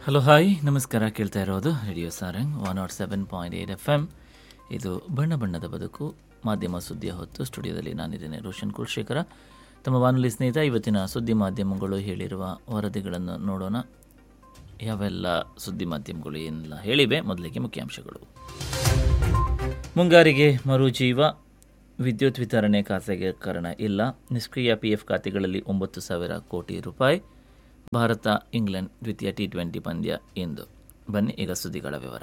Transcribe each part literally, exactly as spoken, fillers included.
Hello hi ನಮಸ್ಕಾರ. ಕೇಳ್ತಾ ಇರೋದು radio Sarang one not seven point eight F M. ಇದು ಬಣ್ಣ ಬಣ್ಣದ ಬದುಕು ಮಾಧ್ಯಮ ಸುದ್ದಿಯ ಹೊತ್ತು. ಸ್ಟುಡಿಯೋದಲ್ಲಿ ನಾನಿದ್ದೇನೆ ರೋಷನ್ ಕುಲಶೇಖರ, ತಮ್ಮ ಬಾನುಲಿ ಸ್ನೇಹಿತ. ಇವತ್ತಿನ ಸುದ್ದಿ ಮಾಧ್ಯಮಗಳು ಹೇಳಿರುವ ವರದಿಗಳನ್ನು ನೋಡೋಣ. ಯಾವೆಲ್ಲ ಸುದ್ದಿ ಮಾಧ್ಯಮಗಳು ಏನೆಲ್ಲ ಹೇಳಿವೆ. ಮೊದಲಿಗೆ ಮುಖ್ಯಾಂಶಗಳು. ಮುಂಗಾರಿಗೆ ಮರುಜೀವ, ವಿದ್ಯುತ್ ವಿತರಣೆ ಖಾಸಗೀಕರಣ ಇಲ್ಲ, ನಿಷ್ಕ್ರಿಯ ಪಿಎಫ್ ಖಾತೆಗಳಲ್ಲಿ ಒಂಬತ್ತು ಸಾವಿರ ಕೋಟಿ ರೂಪಾಯಿ. ಭಾರತ ಇಂಗ್ಲೆಂಡ್ ದ್ವಿತೀಯ ಟಿ ಟ್ವೆಂಟಿ ಪಂದ್ಯ ಇಂದು. ಬನ್ನಿ ಈಗ ಸುದ್ದಿಗಳ ವಿವರ.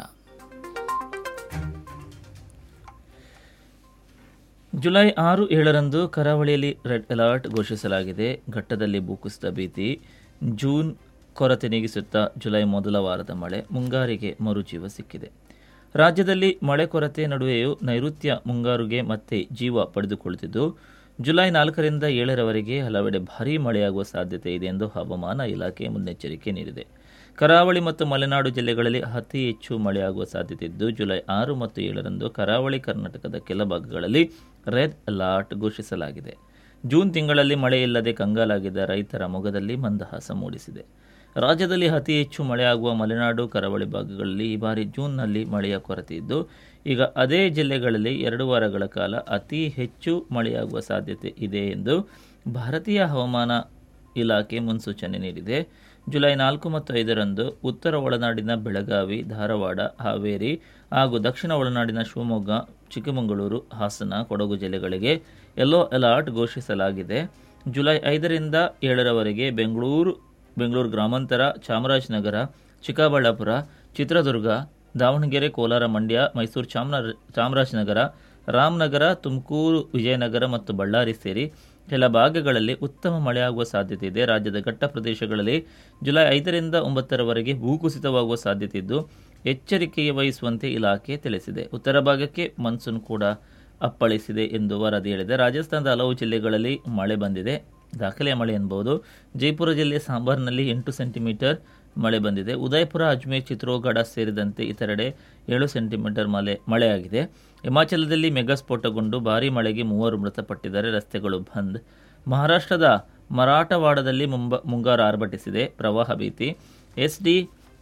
ಜುಲೈ ಆರು ಏಳರಂದು ಕರಾವಳಿಯಲ್ಲಿ ರೆಡ್ ಅಲರ್ಟ್ ಘೋಷಿಸಲಾಗಿದೆ. ಘಟ್ಟದಲ್ಲಿ ಭೂಕುಸಿತ ಭೀತಿ. ಜೂನ್ ಕೊರತೆ ನೀಗಿಸುತ್ತಾ ಜುಲೈ ಮೊದಲ ವಾರದ ಮಳೆ. ಮುಂಗಾರಿಗೆ ಮರುಜೀವ ಸಿಕ್ಕಿದೆ. ರಾಜ್ಯದಲ್ಲಿ ಮಳೆ ಕೊರತೆ ನಡುವೆಯೂ ನೈಋತ್ಯ ಮುಂಗಾರುಗೆ ಮತ್ತೆ ಜೀವ ಪಡೆದುಕೊಳ್ಳುತ್ತಿದ್ದು, ಜುಲೈ ನಾಲ್ಕರಿಂದ ಏಳರವರೆಗೆ ಹಲವೆಡೆ ಭಾರೀ ಮಳೆಯಾಗುವ ಸಾಧ್ಯತೆ ಇದೆ ಎಂದು ಹವಾಮಾನ ಇಲಾಖೆ ಮುನ್ನೆಚ್ಚರಿಕೆ ನೀಡಿದೆ. ಕರಾವಳಿ ಮತ್ತು ಮಲೆನಾಡು ಜಿಲ್ಲೆಗಳಲ್ಲಿ ಅತಿ ಹೆಚ್ಚು ಮಳೆಯಾಗುವ ಸಾಧ್ಯತೆ ಇದ್ದು, ಜುಲೈ ಆರು ಮತ್ತು ಏಳರಂದು ಕರಾವಳಿ ಕರ್ನಾಟಕದ ಕೆಲ ಭಾಗಗಳಲ್ಲಿ ರೆಡ್ ಅಲರ್ಟ್ ಘೋಷಿಸಲಾಗಿದೆ. ಜೂನ್ ತಿಂಗಳಲ್ಲಿ ಮಳೆ ಇಲ್ಲದೆ ಕಂಗಾಲಾಗಿದ್ದ ರೈತರ ಮೊಗದಲ್ಲಿ ಮಂದಹಾಸ ಮೂಡಿಸಿದೆ. ರಾಜ್ಯದಲ್ಲಿ ಅತಿ ಹೆಚ್ಚು ಮಳೆಯಾಗುವ ಮಲೆನಾಡು ಕರಾವಳಿ ಭಾಗಗಳಲ್ಲಿ ಈ ಬಾರಿ ಜೂನ್ನಲ್ಲಿ ಮಳೆಯ ಕೊರತೆ ಇದ್ದು, ಈಗ ಅದೇ ಜಿಲ್ಲೆಗಳಲ್ಲಿ ಎರಡು ವಾರಗಳ ಕಾಲ ಅತಿ ಹೆಚ್ಚು ಮಳೆಯಾಗುವ ಸಾಧ್ಯತೆ ಇದೆ ಎಂದು ಭಾರತೀಯ ಹವಾಮಾನ ಇಲಾಖೆ ಮುನ್ಸೂಚನೆ ನೀಡಿದೆ. ಜುಲೈ ನಾಲ್ಕು ಮತ್ತು ಐದರಂದು ಉತ್ತರ ಒಳನಾಡಿನ ಬೆಳಗಾವಿ, ಧಾರವಾಡ, ಹಾವೇರಿ ಹಾಗೂ ದಕ್ಷಿಣ ಒಳನಾಡಿನ ಶಿವಮೊಗ್ಗ, ಚಿಕ್ಕಮಗಳೂರು, ಹಾಸನ, ಕೊಡಗು ಜಿಲ್ಲೆಗಳಿಗೆ ಯೆಲ್ಲೋ ಅಲರ್ಟ್ ಘೋಷಿಸಲಾಗಿದೆ. ಜುಲೈ ಐದರಿಂದ ಏಳರವರೆಗೆ ಬೆಂಗಳೂರು ಬೆಂಗಳೂರು ಗ್ರಾಮಾಂತರ, ಚಾಮರಾಜನಗರ, ಚಿಕ್ಕಬಳ್ಳಾಪುರ, ಚಿತ್ರದುರ್ಗ, ದಾವಣಗೆರೆ, ಕೋಲಾರ, ಮಂಡ್ಯ, ಮೈಸೂರು, ಚಾಮರ ಚಾಮರಾಜನಗರ, ರಾಮನಗರ, ತುಮಕೂರು, ವಿಜಯನಗರ ಮತ್ತು ಬಳ್ಳಾರಿ ಸೇರಿ ಕೆಲ ಭಾಗಗಳಲ್ಲಿ ಉತ್ತಮ ಮಳೆಯಾಗುವ ಸಾಧ್ಯತೆ ಇದೆ. ರಾಜ್ಯದ ಘಟ್ಟ ಪ್ರದೇಶಗಳಲ್ಲಿ ಜುಲೈ ಐದರಿಂದ ಒಂಬತ್ತರವರೆಗೆ ಭೂಕುಸಿತವಾಗುವ ಸಾಧ್ಯತೆ ಇದ್ದು, ಎಚ್ಚರಿಕೆ ವಹಿಸುವಂತೆ ಇಲಾಖೆ ತಿಳಿಸಿದೆ. ಉತ್ತರ ಭಾಗಕ್ಕೆ ಮಾನ್ಸೂನ್ ಕೂಡ ಅಪ್ಪಳಿಸಿದೆ ಎಂದು ವರದಿ ಹೇಳಿದೆ. ರಾಜಸ್ಥಾನದ ಹಲವು ಜಿಲ್ಲೆಗಳಲ್ಲಿ ಮಳೆ ಬಂದಿದೆ. ದಾಖಲೆಯ ಮಳೆ ಎನ್ನಬಹುದು. ಜೈಪುರ ಜಿಲ್ಲೆ ಸಾಂಬಾರ್ನಲ್ಲಿ ಎಂಟು ಸೆಂಟಿಮೀಟರ್ ಮಳೆ ಬಂದಿದೆ. ಉದಯಪುರ, ಅಜ್ಮೇರ್, ಚಿತ್ರೋಗಢ ಸೇರಿದಂತೆ ಇತರೆಡೆ ಏಳು ಸೆಂಟಿಮೀಟರ್ ಮಳೆ ಮಳೆಯಾಗಿದೆ. ಹಿಮಾಚಲದಲ್ಲಿ ಮೆಗಾ ಸ್ಫೋಟಗೊಂಡು ಭಾರೀ ಮಳೆಗೆ ಮೂವರು ಮೃತಪಟ್ಟಿದ್ದಾರೆ. ರಸ್ತೆಗಳು ಬಂದ್. ಮಹಾರಾಷ್ಟ್ರದ ಮರಾಠವಾಡದಲ್ಲಿ ಮುಂಬ ಮುಂಗಾರು ಆರ್ಭಟಿಸಿದೆ. ಪ್ರವಾಹ ಭೀತಿ. ಎಸ್ ಡಿ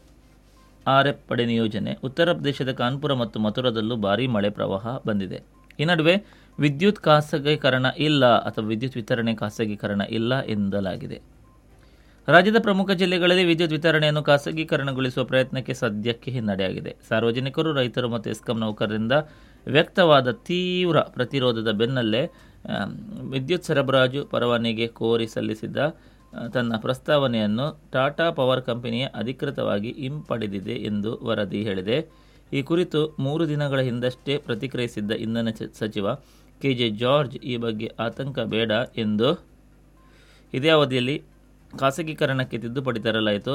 ಆರ್ ಎಫ್ ಪಡೆ ನಿಯೋಜನೆ. ಉತ್ತರ ಪ್ರದೇಶದ ಕಾನ್ಪುರ ಮತ್ತು ಮಥುರಾದಲ್ಲೂ ಭಾರೀ ಮಳೆ ಪ್ರವಾಹ ಬಂದಿದೆ. ಈ ನಡುವೆ ವಿದ್ಯುತ್ ಖಾಸಗೀಕರಣ ಇಲ್ಲ ಅಥವಾ ವಿದ್ಯುತ್ ವಿತರಣೆ ಖಾಸಗೀಕರಣ ಇಲ್ಲ ಎನ್ನಲಾಗಿದೆ. ರಾಜ್ಯದ ಪ್ರಮುಖ ಜಿಲ್ಲೆಗಳಲ್ಲಿ ವಿದ್ಯುತ್ ವಿತರಣೆಯನ್ನು ಖಾಸಗೀಕರಣಗೊಳಿಸುವ ಪ್ರಯತ್ನಕ್ಕೆ ಸದ್ಯಕ್ಕೆ ಹಿನ್ನಡೆಯಾಗಿದೆ. ಸಾರ್ವಜನಿಕರು, ರೈತರು ಮತ್ತು ಎಸ್ಕಾಂ ನೌಕರರಿಂದ ವ್ಯಕ್ತವಾದ ತೀವ್ರ ಪ್ರತಿರೋಧದ ಬೆನ್ನಲ್ಲೇ ವಿದ್ಯುತ್ ಸರಬರಾಜು ಪರವಾನಗಿ ಕೋರಿ ಸಲ್ಲಿಸಿದ್ದ ತನ್ನ ಪ್ರಸ್ತಾವನೆಯನ್ನು ಟಾಟಾ ಪವರ್ ಕಂಪನಿಯ ಅಧಿಕೃತವಾಗಿ ಹಿಂಪಡೆದಿದೆ ಎಂದು ವರದಿ ಹೇಳಿದೆ. ಈ ಕುರಿತು ಮೂರು ದಿನಗಳ ಹಿಂದಷ್ಟೇ ಪ್ರತಿಕ್ರಿಯಿಸಿದ್ದ ಇಂಧನ ಸಚಿವ ಕೆ ಜೆ ಜಾರ್ಜ್ ಈ ಬಗ್ಗೆ ಆತಂಕ ಬೇಡ ಎಂದು, ಇದೇ ಅವಧಿಯಲ್ಲಿ ಖಾಸಗೀಕರಣಕ್ಕೆ ತಿದ್ದುಪಡಿ ತರಲಾಯಿತು,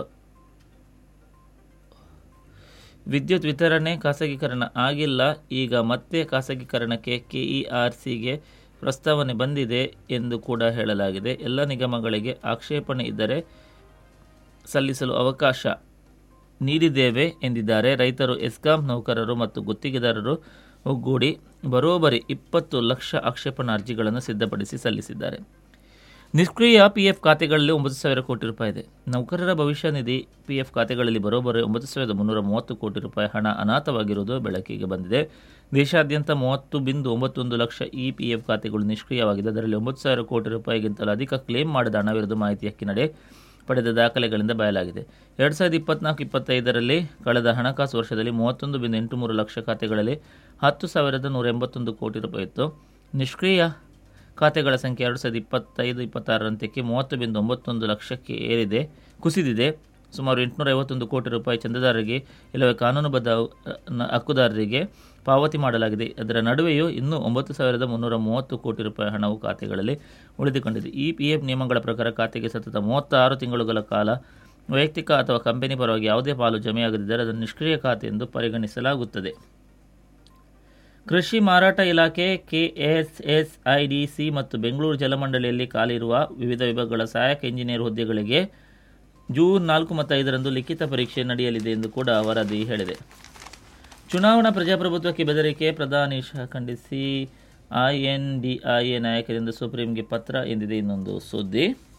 ವಿದ್ಯುತ್ ವಿತರಣೆ ಖಾಸಗೀಕರಣ ಆಗಿಲ್ಲ, ಈಗ ಮತ್ತೆ ಖಾಸಗೀಕರಣಕ್ಕೆ ಕೆಇಆರ್ಸಿಗೆ ಪ್ರಸ್ತಾವನೆ ಬಂದಿದೆ ಎಂದು ಕೂಡ ಹೇಳಲಾಗಿದೆ. ಎಲ್ಲ ನಿಗಮಗಳಿಗೆ ಆಕ್ಷೇಪಣೆ ಇದ್ದರೆ ಸಲ್ಲಿಸಲು ಅವಕಾಶ ನೀಡಿದ್ದೇವೆ ಎಂದಿದ್ದಾರೆ. ರೈತರು, ಎಸ್ಕಾಂ ನೌಕರರು ಮತ್ತು ಗುತ್ತಿಗೆದಾರರು ಒಗ್ಗೂಡಿ ಬರೋಬ್ಬರಿ ಇಪ್ಪತ್ತು ಲಕ್ಷ ಆಕ್ಷೇಪಣಾ ಅರ್ಜಿಗಳನ್ನು ಸಿದ್ಧಪಡಿಸಿ ಸಲ್ಲಿಸಿದ್ದಾರೆ. ನಿಷ್ಕ್ರಿಯ ಪಿಎಫ್ ಖಾತೆಗಳಲ್ಲಿ ಒಂಬತ್ತು ಸಾವಿರ ಕೋಟಿ ರೂಪಾಯಿ ಇದೆ. ನೌಕರರ ಭವಿಷ್ಯ ನಿಧಿ ಪಿಎಫ್ ಖಾತೆಗಳಲ್ಲಿ ಬರೋಬ್ಬರಿ ಒಂಬತ್ತು ಸಾವಿರದ ಮುನ್ನೂರ ಮೂವತ್ತು ಕೋಟಿ ರೂಪಾಯಿ ಹಣ ಅನಾಥವಾಗಿರುವುದು ಬೆಳಕಿಗೆ ಬಂದಿದೆ. ದೇಶಾದ್ಯಂತ ಮೂವತ್ತು ಬಿಂದು ಒಂಬತ್ತೊಂದು ಲಕ್ಷ ಇ ಪಿಎಫ್ ಖಾತೆಗಳು ನಿಷ್ಕ್ರಿಯವಾಗಿದೆ. ಅದರಲ್ಲಿ ಒಂಬತ್ತು ಸಾವಿರ ಕೋಟಿ ರೂಪಾಯಿಗಿಂತಲೂ ಅಧಿಕ ಕ್ಲೇಮ್ ಮಾಡಿದ ಹಣವಿರುವುದು ಮಾಹಿತಿ ಹಕ್ಕಿನಡಿ ಪಡೆದ ದಾಖಲೆಗಳಿಂದ ಬಯಲಾಗಿದೆ. ಎರಡು ಸಾವಿರದ ಇಪ್ಪತ್ನಾಲ್ಕು ಇಪ್ಪತ್ತೈದರಲ್ಲಿ ಕಳೆದ ಹಣಕಾಸು ವರ್ಷದಲ್ಲಿ ಮೂವತ್ತೊಂದು ಬಿಂದು ಎಂಟು ಮೂರು ಲಕ್ಷ ಖಾತೆಗಳಲ್ಲಿ ಹತ್ತು ಸಾವಿರದ ನೂರ ಎಂಬತ್ತೊಂದು ಕೋಟಿ ರೂಪಾಯಿ ಇತ್ತು. ನಿಷ್ಕ್ರಿಯ ಖಾತೆಗಳ ಸಂಖ್ಯೆ ಎರಡು ಸಾವಿರದ ಇಪ್ಪತ್ತೈದು ಇಪ್ಪತ್ತಾರರಂತಕ್ಕೆ ಮೂವತ್ತು ಬಿಂದು ಒಂಬತ್ತೊಂದು ಲಕ್ಷಕ್ಕೆ ಏರಿದೆ ಕುಸಿದಿದೆ. ಸುಮಾರು ಎಂಟುನೂರ ಐವತ್ತೊಂದು ಕೋಟಿ ರೂಪಾಯಿ ಚಂದಾದಾರರಿಗೆ ಇಲ್ಲವೇ ಕಾನೂನುಬದ್ಧ ಹಕ್ಕುದಾರರಿಗೆ ಪಾವತಿ ಮಾಡಲಾಗಿದೆ. ಅದರ ನಡುವೆಯೂ ಇನ್ನೂ ಒಂಬತ್ತು ಸಾವಿರದ ಮುನ್ನೂರ ಮೂವತ್ತು ಕೋಟಿ ರೂಪಾಯಿ ಹಣವು ಖಾತೆಗಳಲ್ಲಿ ಉಳಿದುಕೊಂಡಿದೆ. ಈ ಪಿಎಫ್ ನಿಯಮಗಳ ಪ್ರಕಾರ ಖಾತೆಗೆ ಸತತ ಮೂವತ್ತಾರು ತಿಂಗಳುಗಳ ಕಾಲ ವೈಯಕ್ತಿಕ ಅಥವಾ ಕಂಪನಿ ಪರವಾಗಿ ಯಾವುದೇ ಪಾಲು ಜಮೆಯಾಗದಿದ್ದರೆ ಅದನ್ನು ನಿಷ್ಕ್ರಿಯ ಖಾತೆ ಎಂದು ಪರಿಗಣಿಸಲಾಗುತ್ತದೆ. ಕೃಷಿ ಮಾರಾಟ ಇಲಾಖೆ, ಕೆಎಸ್ಎಸ್ಐಡಿಸಿ ಮತ್ತು ಬೆಂಗಳೂರು ಜಲಮಂಡಳಿಯಲ್ಲಿ ಖಾಲಿರುವ ವಿವಿಧ ವಿಭಾಗಗಳ ಸಹಾಯಕ ಇಂಜಿನಿಯರ್ ಹುದ್ದೆಗಳಿಗೆ ಜೂನ್ ನಾಲ್ಕು ಮತ್ತು ಐದರಂದು ಲಿಖಿತ ಪರೀಕ್ಷೆ ನಡೆಯಲಿದೆ ಎಂದು ಕೂಡ ವರದಿ ಹೇಳಿದೆ. ಚುನಾವಣಾ ಪ್ರಜಾಪ್ರಭುತ್ವಕ್ಕೆ ಬೆದರಿಕೆ, ಪ್ರಧಾನಿ ಖಂಡಿಸಿ ಐಎನ್ಡಿಐಎ ನಾಯಕರಿಂದ ಸುಪ್ರೀಂಗೆ ಪತ್ರ ಎಂದಿದೆ ಇನ್ನೊಂದು ಸುದ್ದಿ.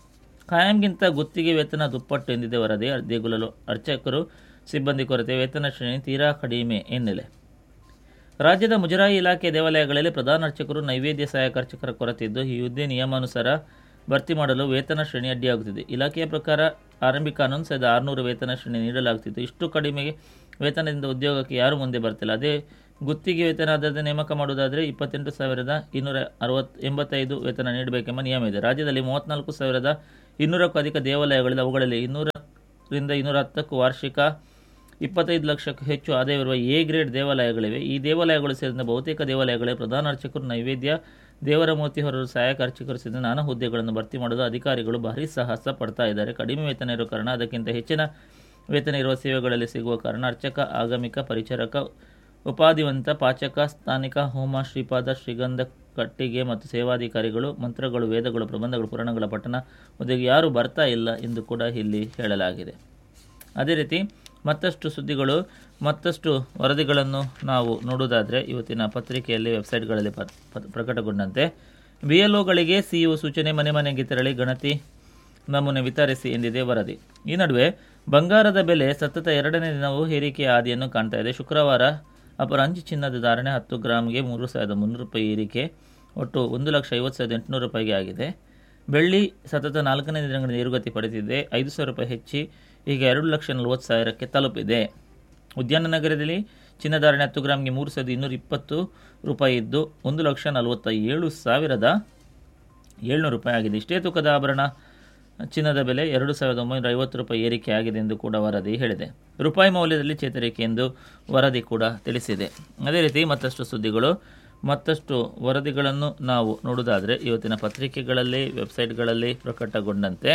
ಕಾಯಂಗಿಂತ ಗುತ್ತಿಗೆ ವೇತನ ದುಪ್ಪಟ್ಟು ಎಂದಿದೆ ವರದಿ. ದೇಗುಲಲು ಅರ್ಚಕರು ಸಿಬ್ಬಂದಿ ಕೊರತೆ, ವೇತನ ಶ್ರೇಣಿ ತೀರಾ ಕಡಿಮೆ ಹಿನ್ನೆಲೆ. ರಾಜ್ಯದ ಮುಜರಾಯಿ ಇಲಾಖೆ ದೇವಾಲಯಗಳಲ್ಲಿ ಪ್ರಧಾನ ಅರ್ಚಕರು, ನೈವೇದ್ಯ ಸಹಾಯಕ ಅರ್ಚಕರ ಕೊರತೆ ಇದ್ದು ಈ ಹುದ್ದೆ ನಿಯಮಾನುಸಾರ ಭರ್ತಿ ಮಾಡಲು ವೇತನ ಶ್ರೇಣಿ ಅಡ್ಡಿಯಾಗುತ್ತಿದೆ. ಇಲಾಖೆಯ ಪ್ರಕಾರ ಆರಂಭಿಕ ಹನ್ನೊಂದು ಸಾವಿರದ ಆರುನೂರು ವೇತನ ಶ್ರೇಣಿ ನೀಡಲಾಗುತ್ತಿತ್ತು. ಇಷ್ಟು ಕಡಿಮೆ ವೇತನದಿಂದ ಉದ್ಯೋಗಕ್ಕೆ ಯಾರೂ ಮುಂದೆ ಬರ್ತಿಲ್ಲ. ಅದೇ ಗುತ್ತಿಗೆ ವೇತನ ಆಧಾರದ ನೇಮಕ ಮಾಡುವುದಾದರೆ ಇಪ್ಪತ್ತೆಂಟು ಸಾವಿರದ ಇನ್ನೂರ ಅರವತ್ತು ಎಂಬತ್ತೈದು ವೇತನ ನೀಡಬೇಕೆಂಬ ನಿಯಮ ಇದೆ. ರಾಜ್ಯದಲ್ಲಿ ಮೂವತ್ತ್ನಾಲ್ಕು ಸಾವಿರದ ಇನ್ನೂರಕ್ಕೂ ಅಧಿಕ ದೇವಾಲಯಗಳಿವೆ. ಅವುಗಳಲ್ಲಿ ಇನ್ನೂರರಿಂದ ಇನ್ನೂರ ಹತ್ತಕ್ಕೂ ವಾರ್ಷಿಕ ಇಪ್ಪತ್ತೈದು ಲಕ್ಷಕ್ಕೂ ಹೆಚ್ಚು ಆದಾಯವಿರುವ ಎ ಗ್ರೇಡ್ ದೇವಾಲಯಗಳಿವೆ. ಈ ದೇವಾಲಯಗಳು ಸೇರಿದಂತೆ ಬಹುತೇಕ ದೇವಾಲಯಗಳಿಗೆ ಪ್ರಧಾನ ಅರ್ಚಕರು, ನೈವೇದ್ಯ, ದೇವರ ಮೂರ್ತಿ ಹೊರರು, ಸಹಾಯಕ ಅರ್ಚಕರು ಸೇರಿದಂತೆ ನಾನಾ ಹುದ್ದೆಗಳನ್ನು ಭರ್ತಿ ಮಾಡಲು ಅಧಿಕಾರಿಗಳು ಭಾರೀ ಸಾಹಸ ಪಡ್ತಾ ಇದ್ದಾರೆ. ಕಡಿಮೆ ವೇತನ ಇರುವ ಕಾರಣ, ಅದಕ್ಕಿಂತ ಹೆಚ್ಚಿನ ವೇತನ ಇರುವ ಸೇವೆಗಳಲ್ಲಿ ಸಿಗುವ ಕಾರಣ ಅರ್ಚಕ, ಆಗಮಿಕ, ಪರಿಚಾರಕ, ಉಪಾಧಿವಂತ, ಪಾಚಕ, ಸ್ಥಾನಿಕ, ಹೋಮ, ಶ್ರೀಪಾದ, ಶ್ರೀಗಂಧ, ಕಟ್ಟಿಗೆ ಮತ್ತು ಸೇವಾಧಿಕಾರಿಗಳು, ಮಂತ್ರಗಳು, ವೇದಗಳು, ಪ್ರಬಂಧಗಳು, ಪುರಾಣಗಳ ಪಠಣ ಹುದ್ದೆಗೆ ಯಾರೂ ಬರ್ತಾ ಇಲ್ಲ ಎಂದು ಕೂಡ ಇಲ್ಲಿ ಹೇಳಲಾಗಿದೆ. ಅದೇ ರೀತಿ ಮತ್ತಷ್ಟು ಸುದ್ದಿಗಳು, ಮತ್ತಷ್ಟು ವರದಿಗಳನ್ನು ನಾವು ನೋಡುವುದಾದರೆ ಇವತ್ತಿನ ಪತ್ರಿಕೆಯಲ್ಲಿ, ವೆಬ್ಸೈಟ್ಗಳಲ್ಲಿ ಪ್ರಕಟಗೊಂಡಂತೆ B L ಒಗಳಿಗೆ C E O ಸೂಚನೆ, ಮನೆ ಮನೆಗೆ ತೆರಳಿ ಗಣತಿ ನಮೂನೆ ವಿತರಿಸಿ ಎಂದಿದೆ ವರದಿ. ಈ ನಡುವೆ ಬಂಗಾರದ ಬೆಲೆ ಸತತ ಎರಡನೇ ದಿನವೂ ಏರಿಕೆಯ ಹಾದಿಯನ್ನು ಕಾಣ್ತಾ ಇದೆ. ಶುಕ್ರವಾರ ಅಪರಾಂಜಿ ಚಿನ್ನದ ಧಾರಣೆ ಹತ್ತು ಗ್ರಾಮ್ಗೆ ಮೂರು ಸಾವಿರದ ಮುನ್ನೂರು ರೂಪಾಯಿ ಏರಿಕೆ, ಒಟ್ಟು ಒಂದು ಲಕ್ಷ ಐವತ್ತು ಸಾವಿರದ ಎಂಟುನೂರು ರೂಪಾಯಿಗೆ ಆಗಿದೆ. ಬೆಳ್ಳಿ ಸತತ ನಾಲ್ಕನೇ ದಿನಗಳ ಏರುಗತಿ ಪಡೆದಿದೆ, ಐದು ಸಾವಿರ ರೂಪಾಯಿ ಹೆಚ್ಚಿ ಈಗ ಎರಡು ಲಕ್ಷ ನಲವತ್ತು ಸಾವಿರಕ್ಕೆ ತಲುಪಿದೆ. ಉದ್ಯಾನ ನಗರದಲ್ಲಿ ಚಿನ್ನಧಾರಣೆ ಹತ್ತು ಗ್ರಾಮ್ಗೆ ಮೂರು ಸಾವಿರದ ಇನ್ನೂರ ಇಪ್ಪತ್ತು ರೂಪಾಯಿ ಇದ್ದು ಒಂದು ಲಕ್ಷ ನಲವತ್ತ ಏಳು ಸಾವಿರದ ಏಳ್ನೂರು ರೂಪಾಯಿ ಆಗಿದೆ. ಇಷ್ಟೇ ತೂಕದ ಆಭರಣ ಚಿನ್ನದ ಬೆಲೆ ಎರಡು ಸಾವಿರದ ಒಂಬೈನೂರ ಐವತ್ತು ರೂಪಾಯಿ ಏರಿಕೆ ಆಗಿದೆ ಎಂದು ಕೂಡ ವರದಿ ಹೇಳಿದೆ. ರೂಪಾಯಿ ಮೌಲ್ಯದಲ್ಲಿ ಚೇತರಿಕೆ ಎಂದು ವರದಿ ಕೂಡ ತಿಳಿಸಿದೆ. ಅದೇ ರೀತಿ ಮತ್ತಷ್ಟು ಸುದ್ದಿಗಳು, ಮತ್ತಷ್ಟು ವರದಿಗಳನ್ನು ನಾವು ನೋಡುವುದಾದರೆ ಇವತ್ತಿನ ಪತ್ರಿಕೆಗಳಲ್ಲಿ, ವೆಬ್ಸೈಟ್ಗಳಲ್ಲಿ ಪ್ರಕಟಗೊಂಡಂತೆ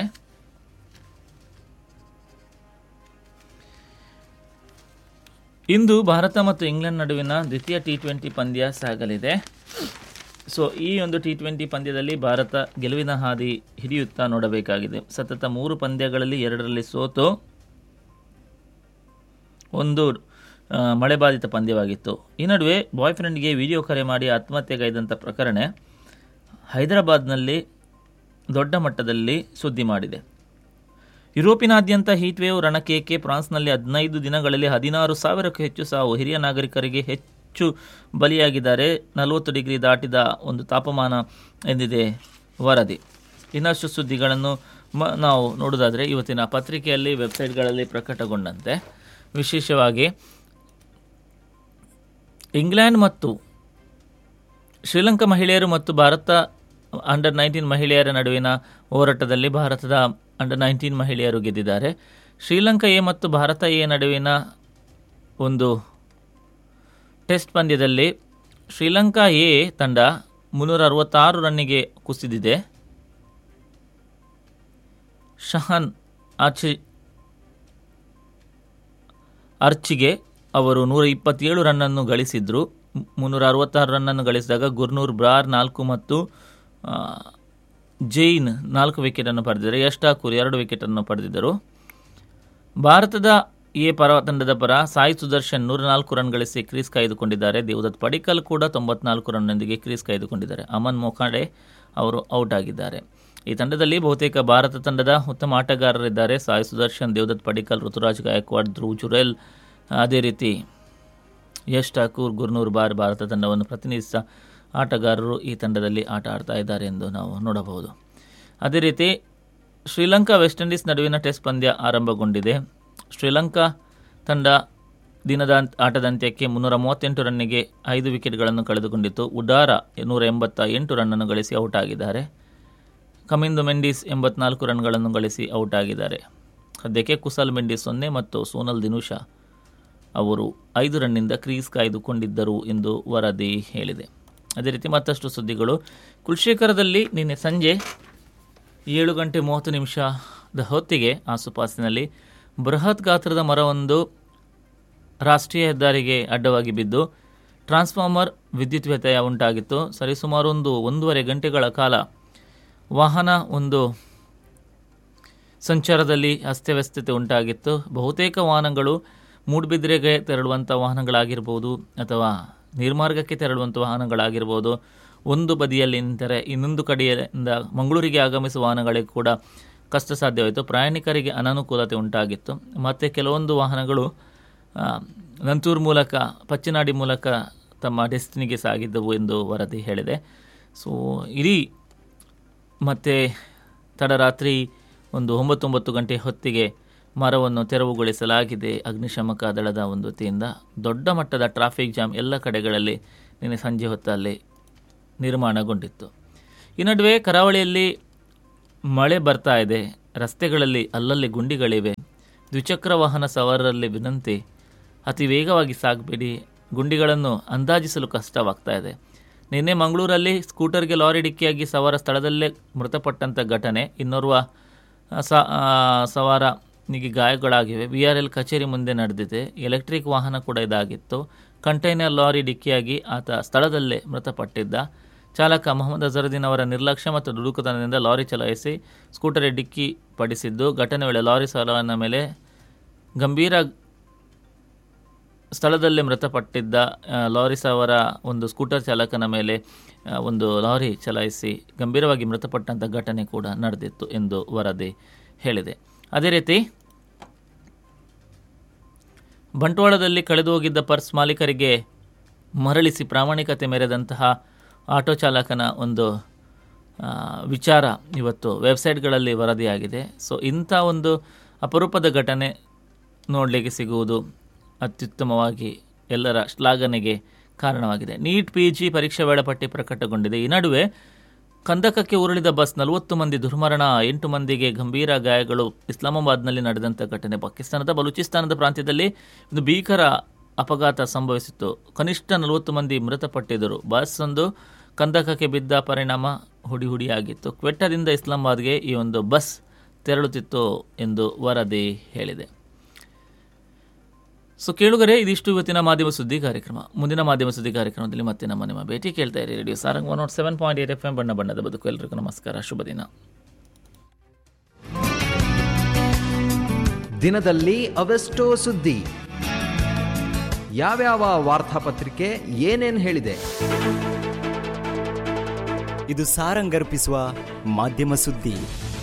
ಇಂದು ಭಾರತ ಮತ್ತು ಇಂಗ್ಲೆಂಡ್ ನಡುವಿನ ದ್ವಿತೀಯ ಟಿ ಟ್ವೆಂಟಿ ಪಂದ್ಯ ಸಾಗಲಿದೆ. ಸೊ ಈ ಒಂದು ಟಿ ಟ್ವೆಂಟಿ ಪಂದ್ಯದಲ್ಲಿ ಭಾರತ ಗೆಲುವಿನ ಹಾದಿ ಹಿಡಿಯುತ್ತಾ ನೋಡಬೇಕಾಗಿದೆ. ಸತತ ಮೂರು ಪಂದ್ಯಗಳಲ್ಲಿ ಎರಡರಲ್ಲಿ ಸೋತು ಒಂದು ಮಳೆಬಾಧಿತ ಪಂದ್ಯವಾಗಿತ್ತು. ಈ ನಡುವೆ ಬಾಯ್ ಫ್ರೆಂಡ್ಗೆ ವಿಡಿಯೋ ಕರೆ ಮಾಡಿ ಆತ್ಮಹತ್ಯೆಗೈದಂಥ ಪ್ರಕರಣ ಹೈದರಾಬಾದ್ನಲ್ಲಿ ದೊಡ್ಡ ಮಟ್ಟದಲ್ಲಿ ಸುದ್ದಿ ಮಾಡಿದೆ. ಯುರೋಪಿನಾದ್ಯಂತ ಹೀಟ್ ವೇವ್ ರಣಕೇಕೆ, ಫ್ರಾನ್ಸ್ನಲ್ಲಿ ಹದಿನೈದು ದಿನಗಳಲ್ಲಿ ಹದಿನಾರು ಸಾವಿರಕ್ಕೂ ಹೆಚ್ಚು ಸಾವು, ಹಿರಿಯ ನಾಗರಿಕರಿಗೆ ಹೆಚ್ಚು ಬಲಿಯಾಗಿದ್ದಾರೆ, ನಲವತ್ತು ಡಿಗ್ರಿ ದಾಟಿದ ಒಂದು ತಾಪಮಾನ ಎಂದಿದೆ ವರದಿ. ಇನ್ನಷ್ಟು ಸುದ್ದಿಗಳನ್ನು ಮ ನಾವು ನೋಡೋದಾದರೆ ಇವತ್ತಿನ ಪತ್ರಿಕೆಯಲ್ಲಿ, ವೆಬ್ಸೈಟ್ಗಳಲ್ಲಿ ಪ್ರಕಟಗೊಂಡಂತೆ ವಿಶೇಷವಾಗಿ ಇಂಗ್ಲೆಂಡ್ ಮತ್ತು ಶ್ರೀಲಂಕಾ ಮಹಿಳೆಯರು ಮತ್ತು ಭಾರತ ಅಂಡರ್ ನೈನ್ಟೀನ್ ಮಹಿಳೆಯರ ನಡುವಿನ ಹೋರಾಟದಲ್ಲಿ ಭಾರತದ ಅಂಡರ್ ನೈನ್ಟೀನ್ ಮಹಿಳೆಯರು ಗೆದ್ದಿದ್ದಾರೆ. ಶ್ರೀಲಂಕಾ ಎ ಮತ್ತು ಭಾರತ ಎ ನಡುವಿನ ಒಂದು ಟೆಸ್ಟ್ ಪಂದ್ಯದಲ್ಲಿ ಶ್ರೀಲಂಕಾ ಎ ತಂಡ ಮುನ್ನೂರ ಅರವತ್ತಾರು ರನ್ನಿಗೆ ಕುಸಿದಿದೆ. ಶಹನ್ ಆರ್ಚಿ ಅರ್ಚಿಗೆ ಅವರು ನೂರ ಇಪ್ಪತ್ತೇಳು ರನ್ನನ್ನು ಗಳಿಸಿದ್ರು. ಮುನ್ನೂರ ಅರವತ್ತಾರು ರನ್ನನ್ನು ಗಳಿಸಿದಾಗ ಗುರ್ನೂರ್ ಬ್ರಾರ್ ನಾಲ್ಕು ಮತ್ತು ಜೈನ್ ನಾಲ್ಕು ವಿಕೆಟನ್ನು ಪಡೆದಿದ್ದಾರೆ. ಯಶ್ ಠಾಕೂರ್ ಎರಡು ವಿಕೆಟನ್ನು ಪಡೆದಿದ್ದರು. ಭಾರತದ ಎ ಪರ ತಂಡದ ಪರ ಸಾಯಿ ಸುದರ್ಶನ್ ನೂರ ನಾಲ್ಕು ರನ್ ಗಳಿಸಿ ಕ್ರೀಸ್ ಕಾಯ್ದುಕೊಂಡಿದ್ದಾರೆ. ದೇವದತ್ ಪಡಿಕ್ಕಲ್ ಕೂಡ ತೊಂಬತ್ನಾಲ್ಕು ರನ್ನೊಂದಿಗೆ ಕ್ರೀಸ್ ಕಾಯ್ದುಕೊಂಡಿದ್ದಾರೆ. ಅಮನ್ ಮೊಕಾಡೆ ಅವರು ಔಟ್ ಆಗಿದ್ದಾರೆ. ಈ ತಂಡದಲ್ಲಿ ಬಹುತೇಕ ಭಾರತ ತಂಡದ ಉತ್ತಮ ಆಟಗಾರರಿದ್ದಾರೆ. ಸಾಯಿ ಸುದರ್ಶನ್, ದೇವದತ್ ಪಡಿಕ್ಕಲ್, ಋತುರಾಜ್ ಗಾಯಕ್ವಾಡ್, ಧ್ರುವ್ ಜುರೇಲ್, ಅದೇ ರೀತಿ ಯಶ್ ಠಾಕೂರ್, ಗುರ್ನೂರ್ ಬಾರ್ ಭಾರತ ತಂಡವನ್ನು ಪ್ರತಿನಿಧಿಸಿದ ಆಟಗಾರರು ಈ ತಂಡದಲ್ಲಿ ಆಟ ಆಡ್ತಾ ಇದ್ದಾರೆ ಎಂದು ನಾವು ನೋಡಬಹುದು. ಅದೇ ರೀತಿ ಶ್ರೀಲಂಕಾ ವೆಸ್ಟ್ ಇಂಡೀಸ್ ನಡುವಿನ ಟೆಸ್ಟ್ ಪಂದ್ಯ ಆರಂಭಗೊಂಡಿದೆ. ಶ್ರೀಲಂಕಾ ತಂಡ ದಿನದ ಆಟದಂತ್ಯಕ್ಕೆ ಮುನ್ನೂರ ಮೂವತ್ತೆಂಟು ರನ್ನಿಗೆ ಐದು ವಿಕೆಟ್ಗಳನ್ನು ಕಳೆದುಕೊಂಡಿತ್ತು. ಉಡಾರ ನೂರ ಎಂಬತ್ತ ಎಂಟು ರನ್ನನ್ನು ಗಳಿಸಿ ಔಟ್ ಆಗಿದ್ದಾರೆ. ಕಮಿಂದು ಮೆಂಡಿಸ್ ಎಂಬತ್ನಾಲ್ಕು ರನ್ಗಳನ್ನು ಗಳಿಸಿ ಔಟ್ ಆಗಿದ್ದಾರೆ. ಸದ್ಯಕ್ಕೆ ಕುಸಲ್ ಮೆಂಡಿಸ್ ಸೊನ್ನೆ ಮತ್ತು ಸೋನಲ್ ದಿನುಷಾ ಅವರು ಐದು ರನ್ನಿಂದ ಕ್ರೀಸ್ ಕಾಯ್ದುಕೊಂಡಿದ್ದರು ಎಂದು ವರದಿ ಹೇಳಿದೆ. ಅದೇ ರೀತಿ ಮತ್ತಷ್ಟು ಸುದ್ದಿಗಳು. ಕುಲಶೇಖರದಲ್ಲಿ ನಿನ್ನೆ ಸಂಜೆ ಏಳು ಗಂಟೆ ಮೂವತ್ತು ನಿಮಿಷದ ಹೊತ್ತಿಗೆ ಆಸುಪಾಸಿನಲ್ಲಿ ಬೃಹತ್ ಗಾತ್ರದ ಮರವೊಂದು ರಾಷ್ಟ್ರೀಯ ಹೆದ್ದಾರಿಗೆ ಅಡ್ಡವಾಗಿ ಬಿದ್ದು ಟ್ರಾನ್ಸ್ಫಾರ್ಮರ್ ವಿದ್ಯುತ್ ವ್ಯತ್ಯಯ ಉಂಟಾಗಿತ್ತು. ಸರಿಸುಮಾರು ಒಂದು ಒಂದೂವರೆ ಗಂಟೆಗಳ ಕಾಲ ವಾಹನ ಒಂದು ಸಂಚಾರದಲ್ಲಿ ಅಸ್ತವ್ಯಸ್ತತೆ ಉಂಟಾಗಿತ್ತು. ಬಹುತೇಕ ವಾಹನಗಳು ಮೂಡುಬಿದಿರೆಗೆ ತೆರಳುವಂಥ ವಾಹನಗಳಾಗಿರ್ಬೋದು ಅಥವಾ ನಿರ್ಮಾರ್ಗಕ್ಕೆ ತೆರಳುವಂಥ ವಾಹನಗಳಾಗಿರ್ಬೋದು, ಒಂದು ಬದಿಯಲ್ಲಿ ನಿಂತರೆ ಇನ್ನೊಂದು ಕಡೆಯಿಂದ ಮಂಗಳೂರಿಗೆ ಆಗಮಿಸುವ ವಾಹನಗಳಿಗೆ ಕೂಡ ಕಷ್ಟ ಸಾಧ್ಯವಾಯಿತು. ಪ್ರಯಾಣಿಕರಿಗೆ ಅನಾನುಕೂಲತೆ ಉಂಟಾಗಿತ್ತು. ಮತ್ತು ಕೆಲವೊಂದು ವಾಹನಗಳು ನಂತೂರು ಮೂಲಕ ಪಚ್ಚನಾಡಿ ಮೂಲಕ ತಮ್ಮ ಡೆಸ್ಟಿನಿಗೆ ಸಾಗಿದ್ದವು ಎಂದು ವರದಿ ಹೇಳಿದೆ. ಸೊ ಇಡೀ ಮತ್ತು ತಡರಾತ್ರಿ ಒಂದು ಒಂಬತ್ತೊಂಬತ್ತು ಗಂಟೆ ಹೊತ್ತಿಗೆ ಮರವನ್ನು ತೆರವುಗೊಳಿಸಲಾಗಿದೆ. ಅಗ್ನಿಶಾಮಕ ದಳದ ಒಂದು ವತಿಯಿಂದ ದೊಡ್ಡ ಮಟ್ಟದ ಟ್ರಾಫಿಕ್ ಜಾಮ್ ಎಲ್ಲ ಕಡೆಗಳಲ್ಲಿ ನಿನ್ನೆ ಸಂಜೆ ಹೊತ್ತಲ್ಲಿ ನಿರ್ಮಾಣಗೊಂಡಿತ್ತು. ಈ ನಡುವೆ ಕರಾವಳಿಯಲ್ಲಿ ಮಳೆ ಬರ್ತಾ ಇದೆ. ರಸ್ತೆಗಳಲ್ಲಿ ಅಲ್ಲಲ್ಲಿ ಗುಂಡಿಗಳಿವೆ. ದ್ವಿಚಕ್ರ ವಾಹನ ಸವಾರರಲ್ಲಿ ವಿನಂತಿ, ಅತಿ ವೇಗವಾಗಿ ಸಾಗಬೇಡಿ. ಗುಂಡಿಗಳನ್ನು ಅಂದಾಜಿಸಲು ಕಷ್ಟವಾಗ್ತಾ ಇದೆ. ನಿನ್ನೆ ಮಂಗಳೂರಲ್ಲಿ ಸ್ಕೂಟರ್ಗೆ ಲಾರಿ ಡಿಕ್ಕಿಯಾಗಿ ಸವಾರ ಸ್ಥಳದಲ್ಲೇ ಮೃತಪಟ್ಟಂಥ ಘಟನೆ. ಇನ್ನೋರ್ವ ಸವಾರನಿಗೆ ಗಾಯಗಳಾಗಿವೆ. ವಿ ಆರ್ ಎಲ್ ಕಚೇರಿ ಮುಂದೆ ನಡೆದಿದೆ. ಎಲೆಕ್ಟ್ರಿಕ್ ವಾಹನ ಕೂಡ ಇದಾಗಿತ್ತು. ಕಂಟೈನರ್ ಲಾರಿ ಡಿಕ್ಕಿಯಾಗಿ ಆತ ಸ್ಥಳದಲ್ಲೇ ಮೃತಪಟ್ಟಿದ್ದ. ಚಾಲಕ ಮೊಹಮ್ಮದ್ ಅಜರುದ್ದೀನ್ ಅವರ ನಿರ್ಲಕ್ಷ್ಯ ಮತ್ತು ದುಡುಕುತನದಿಂದ ಲಾರಿ ಚಲಾಯಿಸಿ ಸ್ಕೂಟರ್ ಡಿಕ್ಕಿ ಪಡಿಸಿದ್ದು. ಘಟನೆ ವೇಳೆ ಲಾರಿ ಸವಾರನ ಮೇಲೆ ಗಂಭೀರ ಸ್ಥಳದಲ್ಲೇ ಮೃತಪಟ್ಟಿದ್ದ ಲಾರಿ ಸವಾರ ಒಂದು ಸ್ಕೂಟರ್ ಚಾಲಕನ ಮೇಲೆ ಒಂದು ಲಾರಿ ಚಲಾಯಿಸಿ ಗಂಭೀರವಾಗಿ ಮೃತಪಟ್ಟಂಥ ಘಟನೆ ಕೂಡ ನಡೆದಿತ್ತು ಎಂದು ವರದಿ ಹೇಳಿದೆ. ಅದೇ ರೀತಿ ಬಂಟ್ವಾಳದಲ್ಲಿ ಕಳೆದು ಹೋಗಿದ್ದ ಪರ್ಸ್ ಮಾಲೀಕರಿಗೆ ಮರಳಿಸಿ ಪ್ರಾಮಾಣಿಕತೆ ಮೆರೆದಂತಹ ಆಟೋ ಚಾಲಕನ ಒಂದು ವಿಚಾರ ಇವತ್ತು ವೆಬ್ಸೈಟ್ಗಳಲ್ಲಿ ವರದಿಯಾಗಿದೆ. ಸೊ ಇಂಥ ಒಂದು ಅಪರೂಪದ ಘಟನೆ ನೋಡಲಿಕ್ಕೆ ಸಿಗುವುದು ಅತ್ಯುತ್ತಮವಾಗಿ ಎಲ್ಲರ ಶ್ಲಾಘನೆಗೆ ಕಾರಣವಾಗಿದೆ. ನೀಟ್ ಪಿ ಜಿ ಪರೀಕ್ಷಾ ವೇಳಾಪಟ್ಟಿ ಪ್ರಕಟಗೊಂಡಿದೆ. ಈ ನಡುವೆ ಕಂದಕಕ್ಕೆ ಉರುಳಿದ ಬಸ್, ನಲವತ್ತು ಮಂದಿ ದುರ್ಮರಣ, ಎಂಟು ಮಂದಿಗೆ ಗಂಭೀರ ಗಾಯಗಳು. ಇಸ್ಲಾಮಾಬಾದ್ನಲ್ಲಿ ನಡೆದಂಥ ಘಟನೆ. ಪಾಕಿಸ್ತಾನದ ಬಲೂಚಿಸ್ತಾನದ ಪ್ರಾಂತ್ಯದಲ್ಲಿ ಒಂದು ಭೀಕರ ಅಪಘಾತ ಸಂಭವಿಸಿತ್ತು. ಕನಿಷ್ಠ ನಲವತ್ತು ಮಂದಿ ಮೃತಪಟ್ಟಿದ್ದರು. ಬಸ್ ಒಂದು ಕಂದಕಕ್ಕೆ ಬಿದ್ದ ಪರಿಣಾಮ ಹುಡಿ ಹುಡಿಯಾಗಿತ್ತು. ಕ್ವೆಟ್ಟಾದಿಂದ ಇಸ್ಲಾಮಾಬಾದ್ಗೆ ಈ ಒಂದು ಬಸ್ ತೆರಳುತ್ತಿತ್ತು ಎಂದು ವರದಿ ಹೇಳಿದೆ. ಸೊ ಕೇಳುಗರೆ, ಇದಿಷ್ಟು ಇವತ್ತಿನ ಮಾಧ್ಯಮ ಸುದ್ದಿ ಕಾರ್ಯಕ್ರಮ. ಮುಂದಿನ ಮಾಧ್ಯಮ ಸುದ್ದಿ ಕಾರ್ಯಕ್ರಮದಲ್ಲಿ ಮತ್ತೆ ನಮ್ಮ ನಿಮ್ಮ ಭೇಟಿ. ಕೇಳ್ತಾ ಇರಿ radio Sarang one not seven point eight F M. ಬಣ್ಣ ಬಣ್ಣದ ಬದುಕು. ಎಲ್ಲರಿಗೂ ನಮಸ್ಕಾರ, ಶುಭ ದಿನ. ದಿನದಲ್ಲಿ ಅವೆಷ್ಟೋ ಸುದ್ದಿ, ಯಾವ್ಯಾವ ವಾರ್ತಾಪತ್ರಿಕೆ ಏನೇನ್ ಹೇಳಿದೆ, ಇದು ಸಾರಂಗರ್ಪಿಸುವ ಮಾಧ್ಯಮ ಸುದ್ದಿ.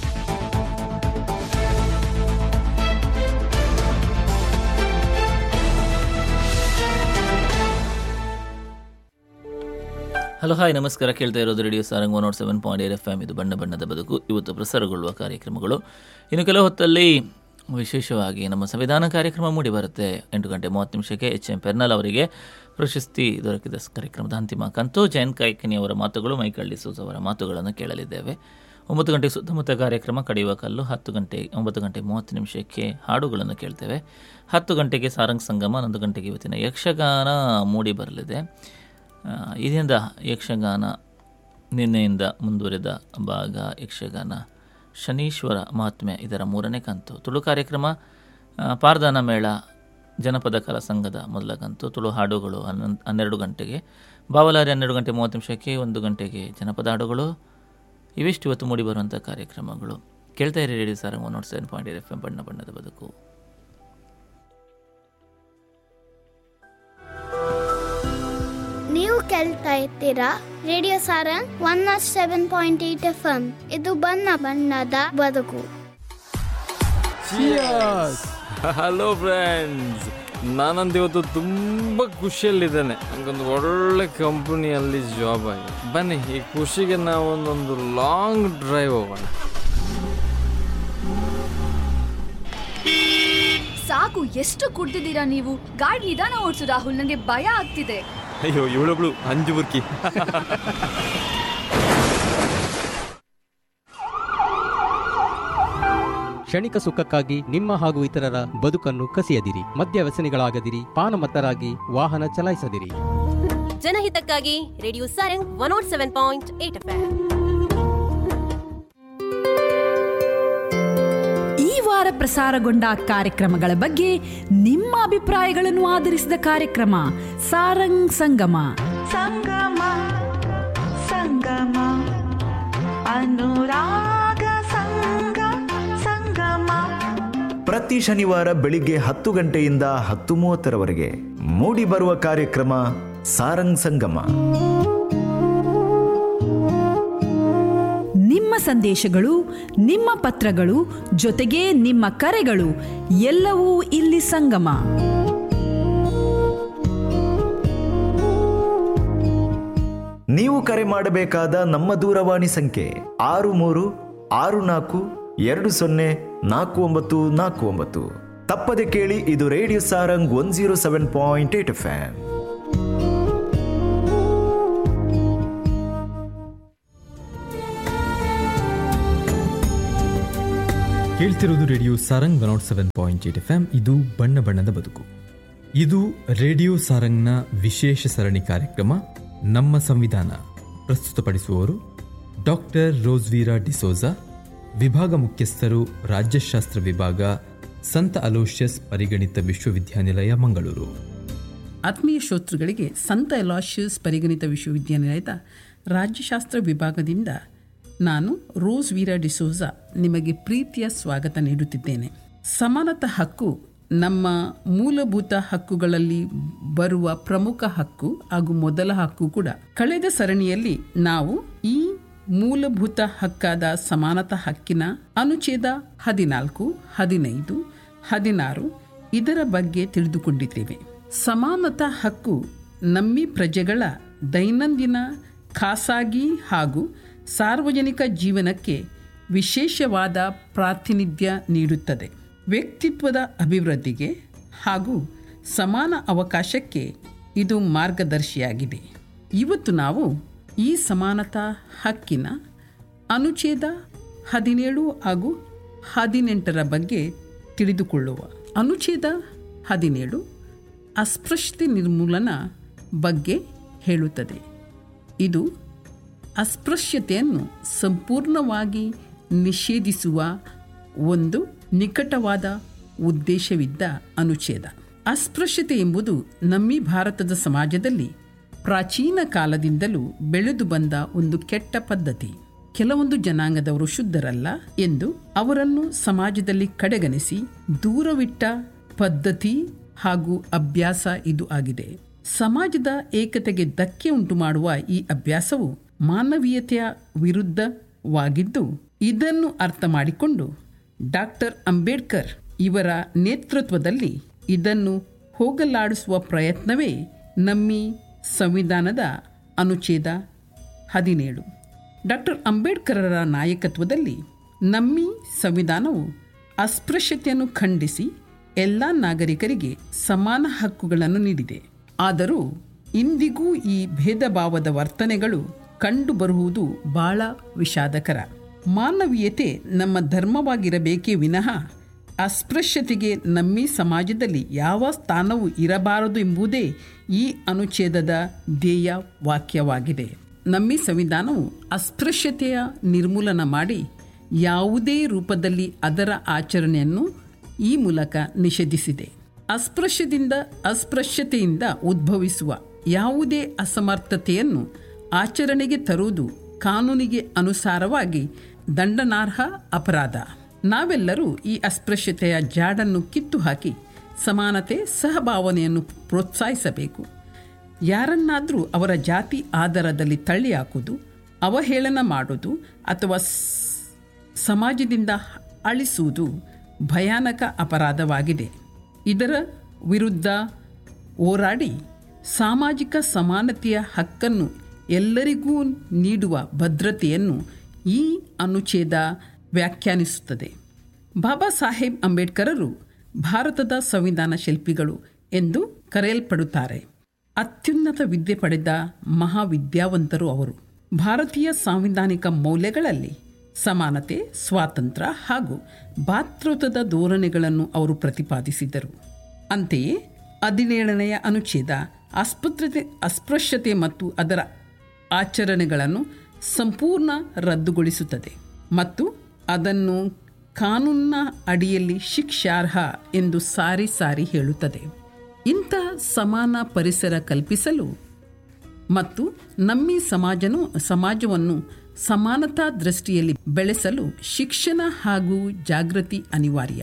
ಹಲೋ, ಹಾಯ್, ನಮಸ್ಕಾರ. ಕೇಳ್ತಾ ಇರೋದು radio Sarang one not seven point eight F M. ಇದು ಬಣ್ಣ ಬಣ್ಣದ ಬದುಕು. ಇವತ್ತು ಪ್ರಸಾರಗೊಳ್ಳುವ ಕಾರ್ಯಕ್ರಮಗಳು ಇನ್ನು ಕೆಲವು ಹೊತ್ತಲ್ಲಿ ವಿಶೇಷವಾಗಿ ನಮ್ಮ ಸಂವಿಧಾನ ಕಾರ್ಯಕ್ರಮ ಮೂಡಿ ಬರುತ್ತೆ. ಎಂಟು ಗಂಟೆ ಮೂವತ್ತು ನಿಮಿಷಕ್ಕೆ ಎಚ್ ಎಂ ಪೆರ್ನಲ್ ಅವರಿಗೆ ಪ್ರಶಸ್ತಿ ದೊರಕಿದ ಕಾರ್ಯಕ್ರಮದ ಅಂತಿಮ ಕಂತು. ಜಯಂತ್ ಕಾಯ್ಕಿಣಿಯವರ ಮಾತುಗಳು, ಮೈಕಲ್ ಡಿಸೋಜ್ ಅವರ ಮಾತುಗಳನ್ನು ಕೇಳಲಿದ್ದೇವೆ. ಒಂಬತ್ತು ಗಂಟೆ ಸುತ್ತಮುತ್ತ ಕಾರ್ಯಕ್ರಮ ಕಡಿಯುವ ಕಲ್ಲು. ಹತ್ತು ಗಂಟೆ ಒಂಬತ್ತು ಗಂಟೆ ಮೂವತ್ತು ನಿಮಿಷಕ್ಕೆ ಹಾಡುಗಳನ್ನು ಕೇಳ್ತೇವೆ. ಹತ್ತು ಗಂಟೆಗೆ ಸಾರಂಗ್ ಸಂಗಮ. ಹನ್ನೊಂದು ಗಂಟೆಗೆ ಇವತ್ತಿನ ಯಕ್ಷಗಾನ ಮೂಡಿ ಬರಲಿದೆ. ಇದರಿಂದ ಯಕ್ಷಗಾನ ನಿನ್ನೆಯಿಂದ ಮುಂದುವರೆದ ಭಾಗ ಯಕ್ಷಗಾನ ಶನೀಶ್ವರ ಮಹಾತ್ಮೆ, ಇದರ ಮೂರನೇ ಕಂತು. ತುಳು ಕಾರ್ಯಕ್ರಮ ಪಾರ್ದಾನ ಮೇಳ ಜನಪದ ಕಲಾ ಸಂಘದ ಮೊದಲ ಕಂತು. ತುಳು ಹಾಡುಗಳು ಹನ್ನೊಂದು ಹನ್ನೆರಡು ಗಂಟೆಗೆ. ಬಾವಲಾರಿ ಹನ್ನೆರಡು ಗಂಟೆ ಮೂವತ್ತು ನಿಮಿಷಕ್ಕೆ. ಒಂದು ಗಂಟೆಗೆ ಜನಪದ ಹಾಡುಗಳು. ಇವಿಷ್ಟು ಇವತ್ತು ಮೂಡಿ ಬರುವಂಥ ಕಾರ್ಯಕ್ರಮಗಳು. ಕೇಳ್ತಾ ಇರಿ radio Sarang one not seven point eight F M. ಬಣ್ಣ ಬಣ್ಣದ ಬದುಕು. ನೀವು ಕೇಳ್ತಾ ಇರ್ತೀರಾ radio Sarang one not seven point eight F M. ಇದು ಬಣ್ಣ ಬಣ್ಣದ ಬದುಕು. ಹಲೋ ಫ್ರೆಂಡ್ಸ್, ನಾನಂದು ಇವತ್ತು ತುಂಬ ಖುಷಿಯಲ್ಲಿದ್ದೇನೆ. ನನಗೊಂದು ಒಳ್ಳೆ ಕಂಪನಿಯಲ್ಲಿ ಜಾಬ್ ಆಗಿದೆ. ಬನ್ನಿ, ಈ ಖುಷಿಗೆ ನಾವು ಒಂದೊಂದು ಲಾಂಗ್ ಡ್ರೈವ್ ಹೋಗೋಣ. ಸಾಕು, ಎಷ್ಟು ಕುಡ್ದಿದ್ದೀರಾ ನೀವು? ಗಾಡಿ ನಿಧಾನ ಓಡಿಸು ರಾಹುಲ್, ನನಗೆ ಭಯ ಆಗ್ತಿದೆ. ಅಯ್ಯೋ, ಇವಳೊಬ್ಳು ಅಂಜು ಬುರ್ಕಿ. ಕ್ಷಣಿಕ ಸುಖಕ್ಕಾಗಿ ನಿಮ್ಮ ಹಾಗೂ ಇತರರ ಬದುಕನ್ನು ಕಸಿಯದಿರಿ. ಮದ್ಯ ವ್ಯಸನಿಗಳಾಗದಿರಿ. ಪಾನಮತ್ತರಾಗಿ ವಾಹನ ಚಲಾಯಿಸದಿರಿ. ಜನಹಿತಕ್ಕಾಗಿ radio Sarang one not seven point eight F M. ಈ ವಾರ ಪ್ರಸಾರಗೊಂಡ ಕಾರ್ಯಕ್ರಮಗಳ ಬಗ್ಗೆ ನಿಮ್ಮ ಅಭಿಪ್ರಾಯಗಳನ್ನು ಆಧರಿಸಿದ ಕಾರ್ಯಕ್ರಮ ಸಾರಂಗ್ ಸಂಗಮ. ಸಂಗಮ ಸಂಗಮ ಅನುರಾಗ ಸಂಗ ಸಂಗಮ. ಪ್ರತಿ ಶನಿವಾರ ಬೆಳಿಗ್ಗೆ ಹತ್ತು ಗಂಟೆಯಿಂದ ಹತ್ತು ಮೂವತ್ತರವರೆಗೆ ಮೂಡಿ ಬರುವ ಕಾರ್ಯಕ್ರಮ ಸಾರಂಗ್ ಸಂಗಮ. ನಿಮ್ಮ ಸಂದೇಶಗಳು, ನಿಮ್ಮ ಪತ್ರಗಳು, ಜೊತೆಗೆ ನಿಮ್ಮ ಕರೆಗಳು ಎಲ್ಲವೂ ಇಲ್ಲಿ ಸಂಗಮ. ನೀವು ಕರೆ ಮಾಡಬೇಕಾದ ನಮ್ಮ ದೂರವಾಣಿ ಸಂಖ್ಯೆ ಆರು ಮೂರು ಆರು ನಾಲ್ಕು ಎರಡು ಸೊನ್ನೆ ನಾಲ್ಕು ಒಂಬತ್ತು ನಾಲ್ಕು ಒಂಬತ್ತು. ತಪ್ಪದೆ ಕೇಳಿ, ಇದು radio Sarang one zero seven point eight F M. ಕೇಳ್ತಿರೋದು radio Sarang one not seven point eight F M. ಇದು ಬಣ್ಣ ಬಣ್ಣದ ಬದುಕು. ಇದು ರೇಡಿಯೋ ಸಾರಂಗ್ನ ವಿಶೇಷ ಸರಣಿ ಕಾರ್ಯಕ್ರಮ ನಮ್ಮ ಸಂವಿಧಾನ. ಪ್ರಸ್ತುತಪಡಿಸುವವರು ಡಾಕ್ಟರ್ ರೋಸ್ವೀರಾ ಡಿಸೋಜಾ, ವಿಭಾಗ ಮುಖ್ಯಸ್ಥರು, ರಾಜ್ಯಶಾಸ್ತ್ರ ವಿಭಾಗ, ಸಂತ ಅಲೋಷಿಯಸ್ ಪರಿಗಣಿತ ವಿಶ್ವವಿದ್ಯಾನಿಲಯ, ಮಂಗಳೂರು. ಆತ್ಮೀಯ ಶ್ರೋತೃಗಳಿಗೆ ಸಂತ ಅಲೋಷಿಯಸ್ ಪರಿಗಣಿತ ವಿಶ್ವವಿದ್ಯಾನಿಲಯದ ರಾಜ್ಯಶಾಸ್ತ್ರ ವಿಭಾಗದಿಂದ ನಾನು ರೋಸ್ವೀರಾ ಡಿಸೋಜಾ ನಿಮಗೆ ಪ್ರೀತಿಯ ಸ್ವಾಗತ ನೀಡುತ್ತಿದ್ದೇನೆ. ಸಮಾನತಾ ಹಕ್ಕು ನಮ್ಮ ಮೂಲಭೂತ ಹಕ್ಕುಗಳಲ್ಲಿ ಬರುವ ಪ್ರಮುಖ ಹಕ್ಕು ಹಾಗೂ ಮೊದಲ ಹಕ್ಕು ಕೂಡ. ಕಳೆದ ಸರಣಿಯಲ್ಲಿ ನಾವು ಈ ಮೂಲಭೂತ ಹಕ್ಕಾದ ಸಮಾನತಾ ಹಕ್ಕಿನ ಅನುಚ್ಛೇದ ಹದಿನಾಲ್ಕು, ಹದಿನೈದು, ಹದಿನಾರು ಇದರ ಬಗ್ಗೆ ತಿಳಿದುಕೊಂಡಿದ್ದೇವೆ. ಸಮಾನತಾ ಹಕ್ಕು ನಮ್ಮಿ ಪ್ರಜೆಗಳ ದೈನಂದಿನ ಖಾಸಗಿ ಹಾಗೂ ಸಾರ್ವಜನಿಕ ಜೀವನಕ್ಕೆ ವಿಶೇಷವಾದ ಪ್ರಾತಿನಿಧ್ಯ ನೀಡುತ್ತದೆ. ವ್ಯಕ್ತಿತ್ವದ ಅಭಿವೃದ್ಧಿಗೆ ಹಾಗೂ ಸಮಾನ ಅವಕಾಶಕ್ಕೆ ಇದು ಮಾರ್ಗದರ್ಶಿಯಾಗಿದೆ. ಇವತ್ತು ನಾವು ಈ ಸಮಾನತಾ ಹಕ್ಕಿನ ಅನುಚ್ಛೇದ ಹದಿನೇಳು ಹಾಗೂ ಹದಿನೆಂಟರ ಬಗ್ಗೆ ತಿಳಿದುಕೊಳ್ಳುವ. ಅನುಚ್ಛೇದ ಹದಿನೇಳು ಅಸ್ಪೃಶ್ಯತೆ ನಿರ್ಮೂಲನ ಬಗ್ಗೆ ಹೇಳುತ್ತದೆ. ಇದು ಅಸ್ಪೃಶ್ಯತೆಯನ್ನು ಸಂಪೂರ್ಣವಾಗಿ ನಿಷೇಧಿಸುವ ಒಂದು ನಿಕಟವಾದ ಉದ್ದೇಶವಿದ್ದ ಅನುಚ್ಛೇದ. ಅಸ್ಪೃಶ್ಯತೆ ಎಂಬುದು ನಮ್ಮಿ ಭಾರತದ ಸಮಾಜದಲ್ಲಿ ಪ್ರಾಚೀನ ಕಾಲದಿಂದಲೂ ಬೆಳೆದು ಬಂದ ಒಂದು ಕೆಟ್ಟ ಪದ್ಧತಿ. ಕೆಲವೊಂದು ಜನಾಂಗದವರು ಶುದ್ಧರಲ್ಲ ಎಂದು ಅವರನ್ನು ಸಮಾಜದಲ್ಲಿ ಕಡೆಗಣಿಸಿ ದೂರವಿಟ್ಟ ಪದ್ಧತಿ ಹಾಗೂ ಅಭ್ಯಾಸ ಇದು ಆಗಿದೆ. ಸಮಾಜದ ಏಕತೆಗೆ ಧಕ್ಕೆ ಉಂಟು ಮಾಡುವ ಈ ಅಭ್ಯಾಸವು ಮಾನವೀಯತೆಯ ವಿರುದ್ಧವಾಗಿದ್ದು, ಇದನ್ನು ಅರ್ಥ ಮಾಡಿಕೊಂಡು ಡಾಕ್ಟರ್ ಅಂಬೇಡ್ಕರ್ ಇವರ ನೇತೃತ್ವದಲ್ಲಿ ಇದನ್ನು ಹೋಗಲಾಡಿಸುವ ಪ್ರಯತ್ನವೇ ನಮ್ಮಿ ಸಂವಿಧಾನದ ಅನುಚ್ಛೇದ ಹದಿನೇಳು. ಡಾಕ್ಟರ್ ಅಂಬೇಡ್ಕರರ ನಾಯಕತ್ವದಲ್ಲಿ ನಮ್ಮಿ ಸಂವಿಧಾನವು ಅಸ್ಪೃಶ್ಯತೆಯನ್ನು ಖಂಡಿಸಿ ಎಲ್ಲ ನಾಗರಿಕರಿಗೆ ಸಮಾನ ಹಕ್ಕುಗಳನ್ನು ನೀಡಿದೆ. ಆದರೂ ಇಂದಿಗೂ ಈ ಭೇದ ಭಾವದ ವರ್ತನೆಗಳು ಕಂಡುಬರುವುದು ಬಹಳ ವಿಷಾದಕರ. ಮಾನವೀಯತೆ ನಮ್ಮ ಧರ್ಮವಾಗಿರಬೇಕೇ ವಿನಃ ಅಸ್ಪೃಶ್ಯತೆಗೆ ನಮ್ಮಿ ಸಮಾಜದಲ್ಲಿ ಯಾವ ಸ್ಥಾನವೂ ಇರಬಾರದು ಎಂಬುದೇ ಈ ಅನುಚ್ಛೇದದ ಧ್ಯೇಯ ವಾಕ್ಯವಾಗಿದೆ. ನಮ್ಮಿ ಸಂವಿಧಾನವು ಅಸ್ಪೃಶ್ಯತೆಯ ನಿರ್ಮೂಲನ ಮಾಡಿ ಯಾವುದೇ ರೂಪದಲ್ಲಿ ಅದರ ಆಚರಣೆಯನ್ನು ಈ ಮೂಲಕ ನಿಷೇಧಿಸಿದೆ. ಅಸ್ಪೃಶ್ಯದಿಂದ ಅಸ್ಪೃಶ್ಯತೆಯಿಂದ ಉದ್ಭವಿಸುವ ಯಾವುದೇ ಅಸಮರ್ಥತೆಯನ್ನು ಆಚರಣೆಗೆ ತರುವುದು ಕಾನೂನಿಗೆ ಅನುಸಾರವಾಗಿ ದಂಡನಾರ್ಹ ಅಪರಾಧ. ನಾವೆಲ್ಲರೂ ಈ ಅಸ್ಪೃಶ್ಯತೆಯ ಜಾಡನ್ನು ಕಿತ್ತು ಹಾಕಿ ಸಮಾನತೆ, ಸಹಭಾವನೆಯನ್ನು ಪ್ರೋತ್ಸಾಹಿಸಬೇಕು. ಯಾರನ್ನಾದರೂ ಅವರ ಜಾತಿ ಆಧಾರದಲ್ಲಿ ತಳ್ಳಿ ಹಾಕುವುದು, ಅವಹೇಳನ ಮಾಡುವುದು ಅಥವಾ ಸಮಾಜದಿಂದ ಅಳಿಸುವುದು ಭಯಾನಕ ಅಪರಾಧವಾಗಿದೆ. ಇದರ ವಿರುದ್ಧ ಹೋರಾಡಿ ಸಾಮಾಜಿಕ ಸಮಾನತೆಯ ಹಕ್ಕನ್ನು ಎಲ್ಲರಿಗೂ ನೀಡುವ ಭದ್ರತೆಯನ್ನು ಈ ಅನುಚ್ಛೇದ ವ್ಯಾಖ್ಯಾನಿಸುತ್ತದೆ. ಬಾಬಾ ಸಾಹೇಬ್ ಅಂಬೇಡ್ಕರರು ಭಾರತದ ಸಂವಿಧಾನ ಶಿಲ್ಪಿಗಳು ಎಂದು ಕರೆಯಲ್ಪಡುತ್ತಾರೆ. ಅತ್ಯುನ್ನತ ವಿದ್ಯೆ ಪಡೆದ ಮಹಾವಿದ್ಯಾವಂತರು ಅವರು. ಭಾರತೀಯ ಸಾಂವಿಧಾನಿಕ ಮೌಲ್ಯಗಳಲ್ಲಿ ಸಮಾನತೆ, ಸ್ವಾತಂತ್ರ್ಯ ಹಾಗೂ ಭಾತೃತ್ವದ ಧೋರಣೆಗಳನ್ನು ಅವರು ಪ್ರತಿಪಾದಿಸಿದರು. ಅಂತೆಯೇ ಹದಿನೇಳನೆಯ ಅನುಚ್ಛೇದ ಅಸ್ಪೃಶ್ಯತೆ ಅಸ್ಪೃಶ್ಯತೆ ಮತ್ತು ಅದರ ಆಚರಣೆಗಳನ್ನು ಸಂಪೂರ್ಣ ರದ್ದುಗೊಳಿಸುತ್ತದೆ ಮತ್ತು ಅದನ್ನು ಕಾನೂನಿನ ಅಡಿಯಲ್ಲಿ ಶಿಕ್ಷಾರ್ಹ ಎಂದು ಸಾರಿ ಸಾರಿ ಹೇಳುತ್ತದೆ. ಇಂಥ ಸಮಾನ ಪರಿಸರ ಕಲ್ಪಿಸಲು ಮತ್ತು ನಮ್ಮಿ ಸಮಾಜನು ಸಮಾಜವನ್ನು ಸಮಾನತಾ ದೃಷ್ಟಿಯಲ್ಲಿ ಬೆಳೆಸಲು ಶಿಕ್ಷಣ ಹಾಗೂ ಜಾಗೃತಿ ಅನಿವಾರ್ಯ.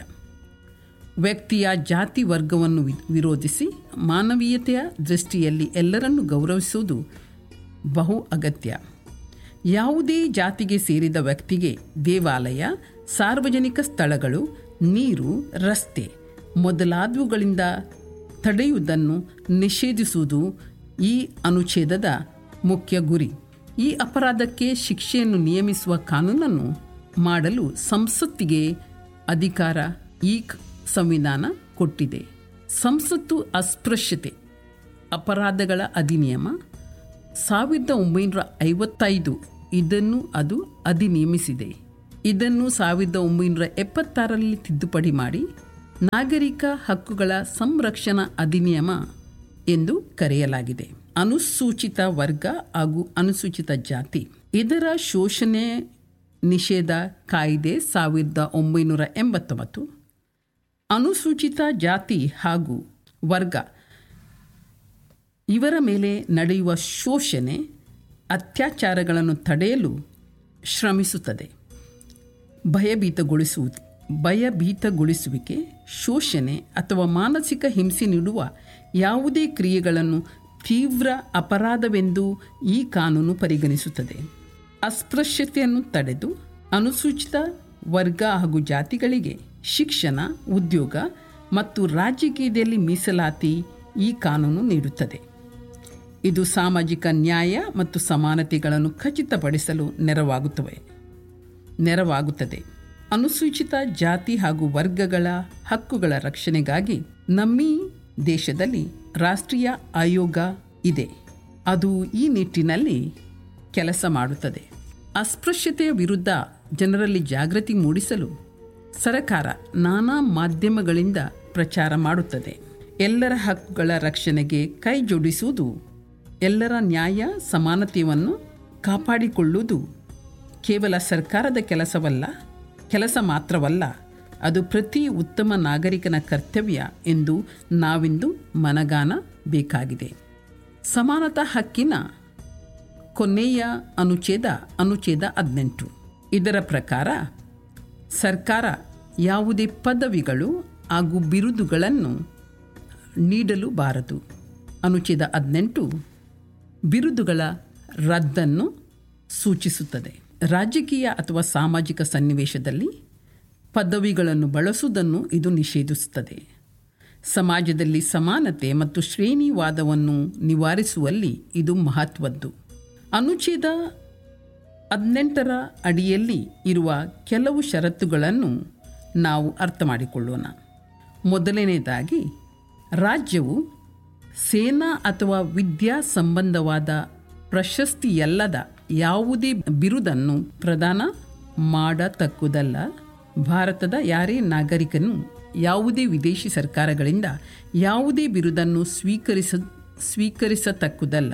ವ್ಯಕ್ತಿಯ ಜಾತಿ ವರ್ಗವನ್ನು ವಿರೋಧಿಸಿ ಮಾನವೀಯತೆಯ ದೃಷ್ಟಿಯಲ್ಲಿ ಎಲ್ಲರನ್ನೂ ಗೌರವಿಸುವುದು ಬಹು ಅಗತ್ಯ. ಯಾವುದೇ ಜಾತಿಗೆ ಸೇರಿದ ವ್ಯಕ್ತಿಗೆ ದೇವಾಲಯ, ಸಾರ್ವಜನಿಕ ಸ್ಥಳಗಳು, ನೀರು, ರಸ್ತೆ ಮೊದಲಾದವುಗಳಿಂದ ತಡೆಯುವುದನ್ನು ನಿಷೇಧಿಸುವುದು ಈ ಅನುಚ್ಛೇದದ ಮುಖ್ಯ ಗುರಿ. ಈ ಅಪರಾಧಕ್ಕೆ ಶಿಕ್ಷೆಯನ್ನು ನಿಯಮಿಸುವ ಕಾನೂನನ್ನು ಮಾಡಲು ಸಂಸತ್ತಿಗೆ ಅಧಿಕಾರ ಈ ಸಂವಿಧಾನ ಕೊಟ್ಟಿದೆ. ಸಂಸತ್ತು ಅಸ್ಪೃಶ್ಯತೆ ಅಪರಾಧಗಳ ಅಧಿನಿಯಮ ಸಾವಿರದ ಒಂಬೈನೂರ ಐವತ್ತೈದು ಇದನ್ನು ಅದು ಅಧಿನಿಯಮಿಸಿದೆ. ಇದನ್ನು ಸಾವಿರದ ಒಂಬೈನೂರ ಎಪ್ಪತ್ತಾರರಲ್ಲಿ ತಿದ್ದುಪಡಿ ಮಾಡಿ ನಾಗರಿಕ ಹಕ್ಕುಗಳ ಸಂರಕ್ಷಣಾ ಅಧಿನಿಯಮ ಎಂದು ಕರೆಯಲಾಗಿದೆ. ಅನುಸೂಚಿತ ವರ್ಗ ಹಾಗೂ ಅನುಸೂಚಿತ ಜಾತಿ ಇದರ ಶೋಷಣೆ ನಿಷೇಧ ಕಾಯ್ದೆ ಸಾವಿರದ ಒಂಬೈನೂರ ಎಂಬತ್ತೊಂಬತ್ತು. ಅನುಸೂಚಿತ ಜಾತಿ ಹಾಗೂ ವರ್ಗ ಇವರ ಮೇಲೆ ನಡೆಯುವ ಶೋಷಣೆ, ಅತ್ಯಾಚಾರಗಳನ್ನು ತಡೆಯಲು ಶ್ರಮಿಸುತ್ತದೆ. ಭಯಭೀತಗೊಳಿಸುವುದು ಭಯಭೀತಗೊಳಿಸುವಿಕೆ, ಶೋಷಣೆ ಅಥವಾ ಮಾನಸಿಕ ಹಿಂಸೆ ನೀಡುವ ಯಾವುದೇ ಕ್ರಿಯೆಗಳನ್ನು ತೀವ್ರ ಅಪರಾಧವೆಂದು ಈ ಕಾನೂನು ಪರಿಗಣಿಸುತ್ತದೆ. ಅಸ್ಪೃಶ್ಯತೆಯನ್ನು ತಡೆದು ಅನುಸೂಚಿತ ವರ್ಗ ಹಾಗೂ ಜಾತಿಗಳಿಗೆ ಶಿಕ್ಷಣ, ಉದ್ಯೋಗ ಮತ್ತು ರಾಜಕೀಯದಲ್ಲಿ ಮೀಸಲಾತಿ ಈ ಕಾನೂನು ನೀಡುತ್ತದೆ. ಇದು ಸಾಮಾಜಿಕ ನ್ಯಾಯ ಮತ್ತು ಸಮಾನತೆಗಳನ್ನು ಖಚಿತಪಡಿಸಲು ನೆರವಾಗುತ್ತವೆ ನೆರವಾಗುತ್ತದೆ ಅನುಸೂಚಿತ ಜಾತಿ ಹಾಗೂ ವರ್ಗಗಳ ಹಕ್ಕುಗಳ ರಕ್ಷಣೆಗಾಗಿ ನಮ್ಮ ದೇಶದಲ್ಲಿ ರಾಷ್ಟ್ರೀಯ ಆಯೋಗ ಇದೆ. ಅದು ಈ ನಿಟ್ಟಿನಲ್ಲಿ ಕೆಲಸ ಮಾಡುತ್ತದೆ. ಅಸ್ಪೃಶ್ಯತೆಯ ವಿರುದ್ಧ ಜನರಲ್ಲಿ ಜಾಗೃತಿ ಮೂಡಿಸಲು ಸರ್ಕಾರ ನಾನಾ ಮಾಧ್ಯಮಗಳಿಂದ ಪ್ರಚಾರ ಮಾಡುತ್ತದೆ. ಎಲ್ಲರ ಹಕ್ಕುಗಳ ರಕ್ಷಣೆಗೆ ಕೈ ಜೋಡಿಸುವುದು, ಎಲ್ಲರ ನ್ಯಾಯ ಸಮಾನತೆಯನ್ನು ಕಾಪಾಡಿಕೊಳ್ಳುವುದು ಕೇವಲ ಸರ್ಕಾರದ ಕೆಲಸವಲ್ಲ ಕೆಲಸ ಮಾತ್ರವಲ್ಲ, ಅದು ಪ್ರತಿ ಉತ್ತಮ ನಾಗರಿಕನ ಕರ್ತವ್ಯ ಎಂದು ನಾವಿಂದು ಮನಗಾಣಬೇಕಾಗಿದೆ. ಸಮಾನತಾ ಹಕ್ಕಿನ ಕೊನೆಯ ಅನುಚ್ಛೇದ ಅನುಚ್ಛೇದ ಹದಿನೆಂಟು. ಇದರ ಪ್ರಕಾರ ಸರ್ಕಾರ ಯಾವುದೇ ಪದವಿಗಳು ಹಾಗೂ ಬಿರುದುಗಳನ್ನು ನೀಡಲು ಬಾರದು. ಅನುಚ್ಛೇದ ಹದಿನೆಂಟು ಬಿರುದುಗಳ ರದ್ದನ್ನು ಸೂಚಿಸುತ್ತದೆ. ರಾಜಕೀಯ ಅಥವಾ ಸಾಮಾಜಿಕ ಸನ್ನಿವೇಶದಲ್ಲಿ ಪದವಿಗಳನ್ನು ಬಳಸುವುದನ್ನು ಇದು ನಿಷೇಧಿಸುತ್ತದೆ. ಸಮಾಜದಲ್ಲಿ ಸಮಾನತೆ ಮತ್ತು ಶ್ರೇಣಿವಾದವನ್ನು ನಿವಾರಿಸುವಲ್ಲಿ ಇದು ಮಹತ್ವದ್ದು. ಅನುಚ್ಛೇದ ಹದಿನೆಂಟರ ಅಡಿಯಲ್ಲಿ ಇರುವ ಕೆಲವು ಷರತ್ತುಗಳನ್ನು ನಾವು ಅರ್ಥ ಮಾಡಿಕೊಳ್ಳೋಣ. ಮೊದಲನೆಯದಾಗಿ, ರಾಜ್ಯವು ಸೇನಾ ಅಥವಾ ವಿದ್ಯಾ ಸಂಬಂಧವಾದ ಪ್ರಶಸ್ತಿಯಲ್ಲದ ಯಾವುದೇ ಬಿರುದನ್ನು ಪ್ರದಾನ ಮಾಡತಕ್ಕುದಲ್ಲ. ಭಾರತದ ಯಾರೇ ನಾಗರಿಕನು ಯಾವುದೇ ವಿದೇಶಿ ಸರ್ಕಾರಗಳಿಂದ ಯಾವುದೇ ಬಿರುದನ್ನು ಸ್ವೀಕರಿಸ ಸ್ವೀಕರಿಸತಕ್ಕುದಲ್ಲ.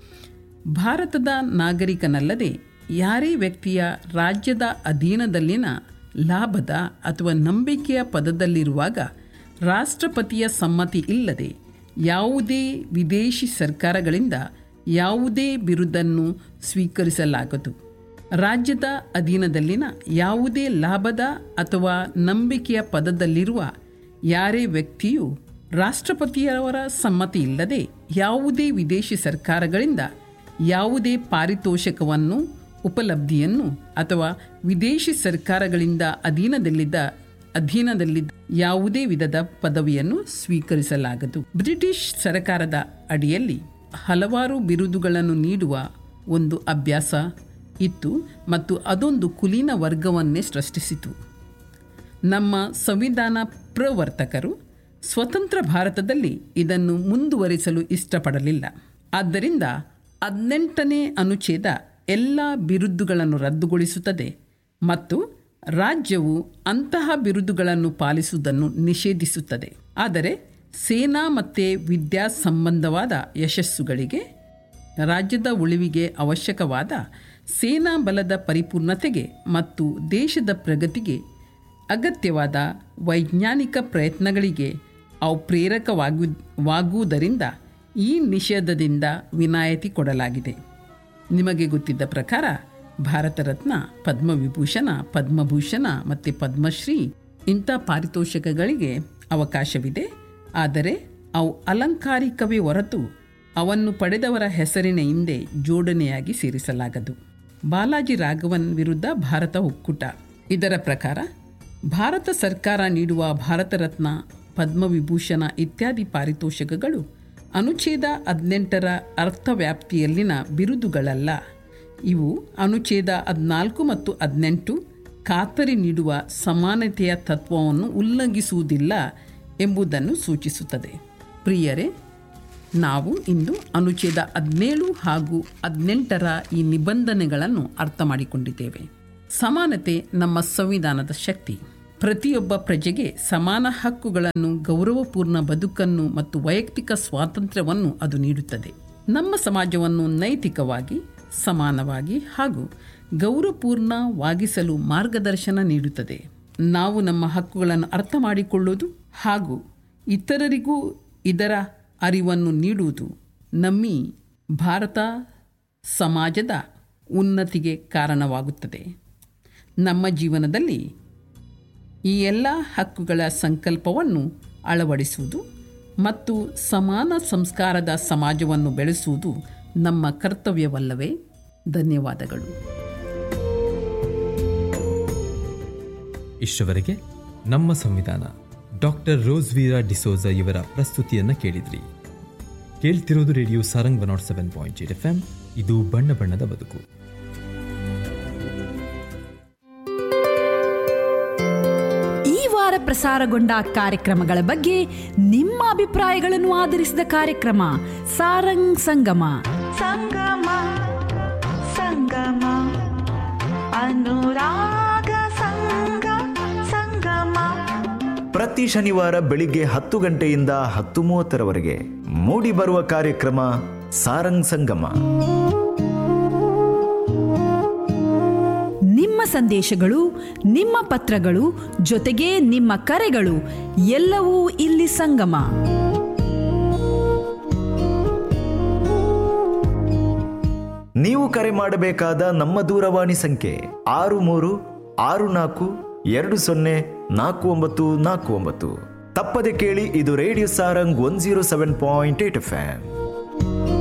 ಭಾರತದ ನಾಗರಿಕನಲ್ಲದೆ ಯಾರೇ ವ್ಯಕ್ತಿಯ ರಾಜ್ಯದ ಅಧೀನದಲ್ಲಿನ ಲಾಭದ ಅಥವಾ ನಂಬಿಕೆಯ ಪದದಲ್ಲಿರುವಾಗ ರಾಷ್ಟ್ರಪತಿಯ ಸಮ್ಮತಿ ಇಲ್ಲದೆ ಯಾವುದೇ ವಿದೇಶಿ ಸರ್ಕಾರಗಳಿಂದ ಯಾವುದೇ ಬಿರುದನ್ನು ಸ್ವೀಕರಿಸಲಾಗದು. ರಾಜ್ಯದ ಅಧೀನದಲ್ಲಿನ ಯಾವುದೇ ಲಾಭದ ಅಥವಾ ನಂಬಿಕೆಯ ಪದದಲ್ಲಿರುವ ಯಾರೇ ವ್ಯಕ್ತಿಯು ರಾಷ್ಟ್ರಪತಿಯವರ ಸಮ್ಮತಿ ಇಲ್ಲದೆ ಯಾವುದೇ ವಿದೇಶಿ ಸರ್ಕಾರಗಳಿಂದ ಯಾವುದೇ ಪಾರಿತೋಷಕವನ್ನು, ಉಪಲಬ್ಧಿಯನ್ನು ಅಥವಾ ವಿದೇಶಿ ಸರ್ಕಾರಗಳಿಂದ ಅಧೀನದಲ್ಲಿದ್ದ ಅಧೀನದಲ್ಲಿದ್ದ ಯಾವುದೇ ವಿಧದ ಪದವಿಯನ್ನು ಸ್ವೀಕರಿಸಲಾಗದು. ಬ್ರಿಟಿಷ್ ಸರ್ಕಾರದ ಅಡಿಯಲ್ಲಿ ಹಲವಾರು ಬಿರುದುಗಳನ್ನು ನೀಡುವ ಒಂದು ಅಭ್ಯಾಸ ಇತ್ತು ಮತ್ತು ಅದೊಂದು ಕುಲೀನ ವರ್ಗವನ್ನೇ ಸೃಷ್ಟಿಸಿತು. ನಮ್ಮ ಸಂವಿಧಾನ ಪ್ರವರ್ತಕರು ಸ್ವತಂತ್ರ ಭಾರತದಲ್ಲಿ ಇದನ್ನು ಮುಂದುವರಿಸಲು ಇಷ್ಟಪಡಲಿಲ್ಲ. ಆದ್ದರಿಂದ ಹದಿನೆಂಟನೇ ಅನುಚ್ಛೇದ ಎಲ್ಲ ಬಿರುದುಗಳನ್ನು ರದ್ದುಗೊಳಿಸುತ್ತದೆ ಮತ್ತು ರಾಜ್ಯವು ಅಂತಹ ಬಿರುದುಗಳನ್ನು ಪಾಲಿಸುವುದನ್ನು ನಿಷೇಧಿಸುತ್ತದೆ. ಆದರೆ ಸೇನಾ ಮತ್ತು ವಿದ್ಯಾ ಸಂಬಂಧವಾದ ಯಶಸ್ಸುಗಳಿಗೆ, ರಾಜ್ಯದ ಉಳಿವಿಗೆ ಅವಶ್ಯಕವಾದ ಸೇನಾ ಬಲದ ಪರಿಪೂರ್ಣತೆಗೆ ಮತ್ತು ದೇಶದ ಪ್ರಗತಿಗೆ ಅಗತ್ಯವಾದ ವೈಜ್ಞಾನಿಕ ಪ್ರಯತ್ನಗಳಿಗೆ ಅವು ಪ್ರೇರಕವಾಗು ವಾಗುವುದರಿಂದ ಈ ನಿಷೇಧದಿಂದ ವಿನಾಯಿತಿ ಕೊಡಲಾಗಿದೆ. ನಿಮಗೆ ಗೊತ್ತಿದ್ದ ಪ್ರಕಾರ ಭಾರತ ರತ್ನ, ಪದ್ಮವಿಭೂಷಣ, ಪದ್ಮಭೂಷಣ ಮತ್ತು ಪದ್ಮಶ್ರೀ ಇಂಥ ಪಾರಿತೋಷಕಗಳಿಗೆ ಅವಕಾಶವಿದೆ. ಆದರೆ ಅವು ಅಲಂಕಾರಿಕವೇ ಹೊರತು ಅವನ್ನು ಪಡೆದವರ ಹೆಸರಿನ ಹಿಂದೆ ಜೋಡಣೆಯಾಗಿ ಸೇರಿಸಲಾಗದು. ಬಾಲಾಜಿ ರಾಘವನ್ ವಿರುದ್ಧ ಭಾರತ ಒಕ್ಕೂಟ. ಇದರ ಪ್ರಕಾರ ಭಾರತ ಸರ್ಕಾರ ನೀಡುವ ಭಾರತ ರತ್ನ, ಪದ್ಮವಿಭೂಷಣ ಇತ್ಯಾದಿ ಪಾರಿತೋಷಕಗಳು ಅನುಚ್ಛೇದ ಹದಿನೆಂಟರ ಅರ್ಥವ್ಯಾಪ್ತಿಯಲ್ಲಿನ ಬಿರುದುಗಳಲ್ಲ. ಇವು ಅನುಚ್ಛೇದ ಹದಿನಾಲ್ಕು ಮತ್ತು ಹದಿನೆಂಟು ಖಾತರಿ ನೀಡುವ ಸಮಾನತೆಯ ತತ್ವವನ್ನು ಉಲ್ಲಂಘಿಸುವುದಿಲ್ಲ ಎಂಬುದನ್ನು ಸೂಚಿಸುತ್ತದೆ. ಪ್ರಿಯರೇ, ನಾವು ಇಂದು ಅನುಚ್ಛೇದ ಹದಿನೇಳು ಹಾಗೂ ಹದಿನೆಂಟರ ಈ ನಿಬಂಧನೆಗಳನ್ನು ಅರ್ಥ ಮಾಡಿಕೊಂಡಿದ್ದೇವೆ. ಸಮಾನತೆ ನಮ್ಮ ಸಂವಿಧಾನದ ಶಕ್ತಿ. ಪ್ರತಿಯೊಬ್ಬ ಪ್ರಜೆಗೆ ಸಮಾನ ಹಕ್ಕುಗಳನ್ನು, ಗೌರವಪೂರ್ಣ ಬದುಕನ್ನು ಮತ್ತು ವೈಯಕ್ತಿಕ ಸ್ವಾತಂತ್ರ್ಯವನ್ನು ಅದು ನೀಡುತ್ತದೆ. ನಮ್ಮ ಸಮಾಜವನ್ನು ನೈತಿಕವಾಗಿ, ಸಮಾನವಾಗಿ ಹಾಗೂ ಗೌರವಪೂರ್ಣವಾಗಿಸಲು ಮಾರ್ಗದರ್ಶನ ನೀಡುತ್ತದೆ. ನಾವು ನಮ್ಮ ಹಕ್ಕುಗಳನ್ನು ಅರ್ಥ ಮಾಡಿಕೊಳ್ಳುವುದು ಹಾಗೂ ಇತರರಿಗೂ ಇದರ ಅರಿವನ್ನು ನೀಡುವುದು ನಮ್ಮಿ ಭಾರತ ಸಮಾಜದ ಉನ್ನತಿಗೆ ಕಾರಣವಾಗುತ್ತದೆ. ನಮ್ಮ ಜೀವನದಲ್ಲಿ ಈ ಎಲ್ಲ ಹಕ್ಕುಗಳ ಸಂಕಲ್ಪವನ್ನು ಅಳವಡಿಸುವುದು ಮತ್ತು ಸಮಾನ ಸಂಸ್ಕಾರದ ಸಮಾಜವನ್ನು ಬೆಳೆಸುವುದು ನಮ್ಮ ಕರ್ತವ್ಯವಲ್ಲವೇ? ಧನ್ಯವಾದಗಳು. ಇಷ್ಟವರೆಗೆ ನಮ್ಮ ಸಂವಿಧಾನ ಡಾಕ್ಟರ್ ರೋಸ್ವೀರಾ ಡಿಸೋಜ ಇವರ ಪ್ರಸ್ತುತಿಯನ್ನು ಕೇಳಿದ್ರಿ. ಕೇಳ್ತಿರೋದು radio Sarang one not seven point eight F M. ಇದು ಬಣ್ಣ ಬಣ್ಣದ ಬದುಕು. ಈ ವಾರ ಪ್ರಸಾರಗೊಂಡ ಕಾರ್ಯಕ್ರಮಗಳ ಬಗ್ಗೆ ನಿಮ್ಮ ಅಭಿಪ್ರಾಯಗಳನ್ನು ಆಧರಿಸಿದ ಕಾರ್ಯಕ್ರಮ ಸಾರಂಗ್ ಸಂಗಮ. ಸಂಗಮ ಸಂಗಮ ಅನುರಾಗ ಸಂಗ ಸಂಗಮ. ಪ್ರತಿ ಶನಿವಾರ ಬೆಳಿಗ್ಗೆ ಹತ್ತು ಗಂಟೆಯಿಂದ ಹತ್ತು ಮೂವತ್ತರವರೆಗೆ ಮೂಡಿ ಬರುವ ಕಾರ್ಯಕ್ರಮ ಸಾರಂಗ್ ಸಂಗಮ. ನಿಮ್ಮ ಸಂದೇಶಗಳು, ನಿಮ್ಮ ಪತ್ರಗಳು, ಜೊತೆಗೆ ನಿಮ್ಮ ಕರೆಗಳು ಎಲ್ಲವೂ ಇಲ್ಲಿ ಸಂಗಮ. ನೀವು ಕರೆ ಮಾಡಬೇಕಾದ ನಮ್ಮ ದೂರವಾಣಿ ಸಂಖ್ಯೆ ಆರು ಮೂರು ಆರು ನಾಲ್ಕು ಎರಡು ಸೊನ್ನೆ ನಾಲ್ಕು ಒಂಬತ್ತು ನಾಲ್ಕು ಒಂಬತ್ತು. ತಪ್ಪದೆ ಕೇಳಿ, ಇದು radio Sarang one zero seven point eight F M.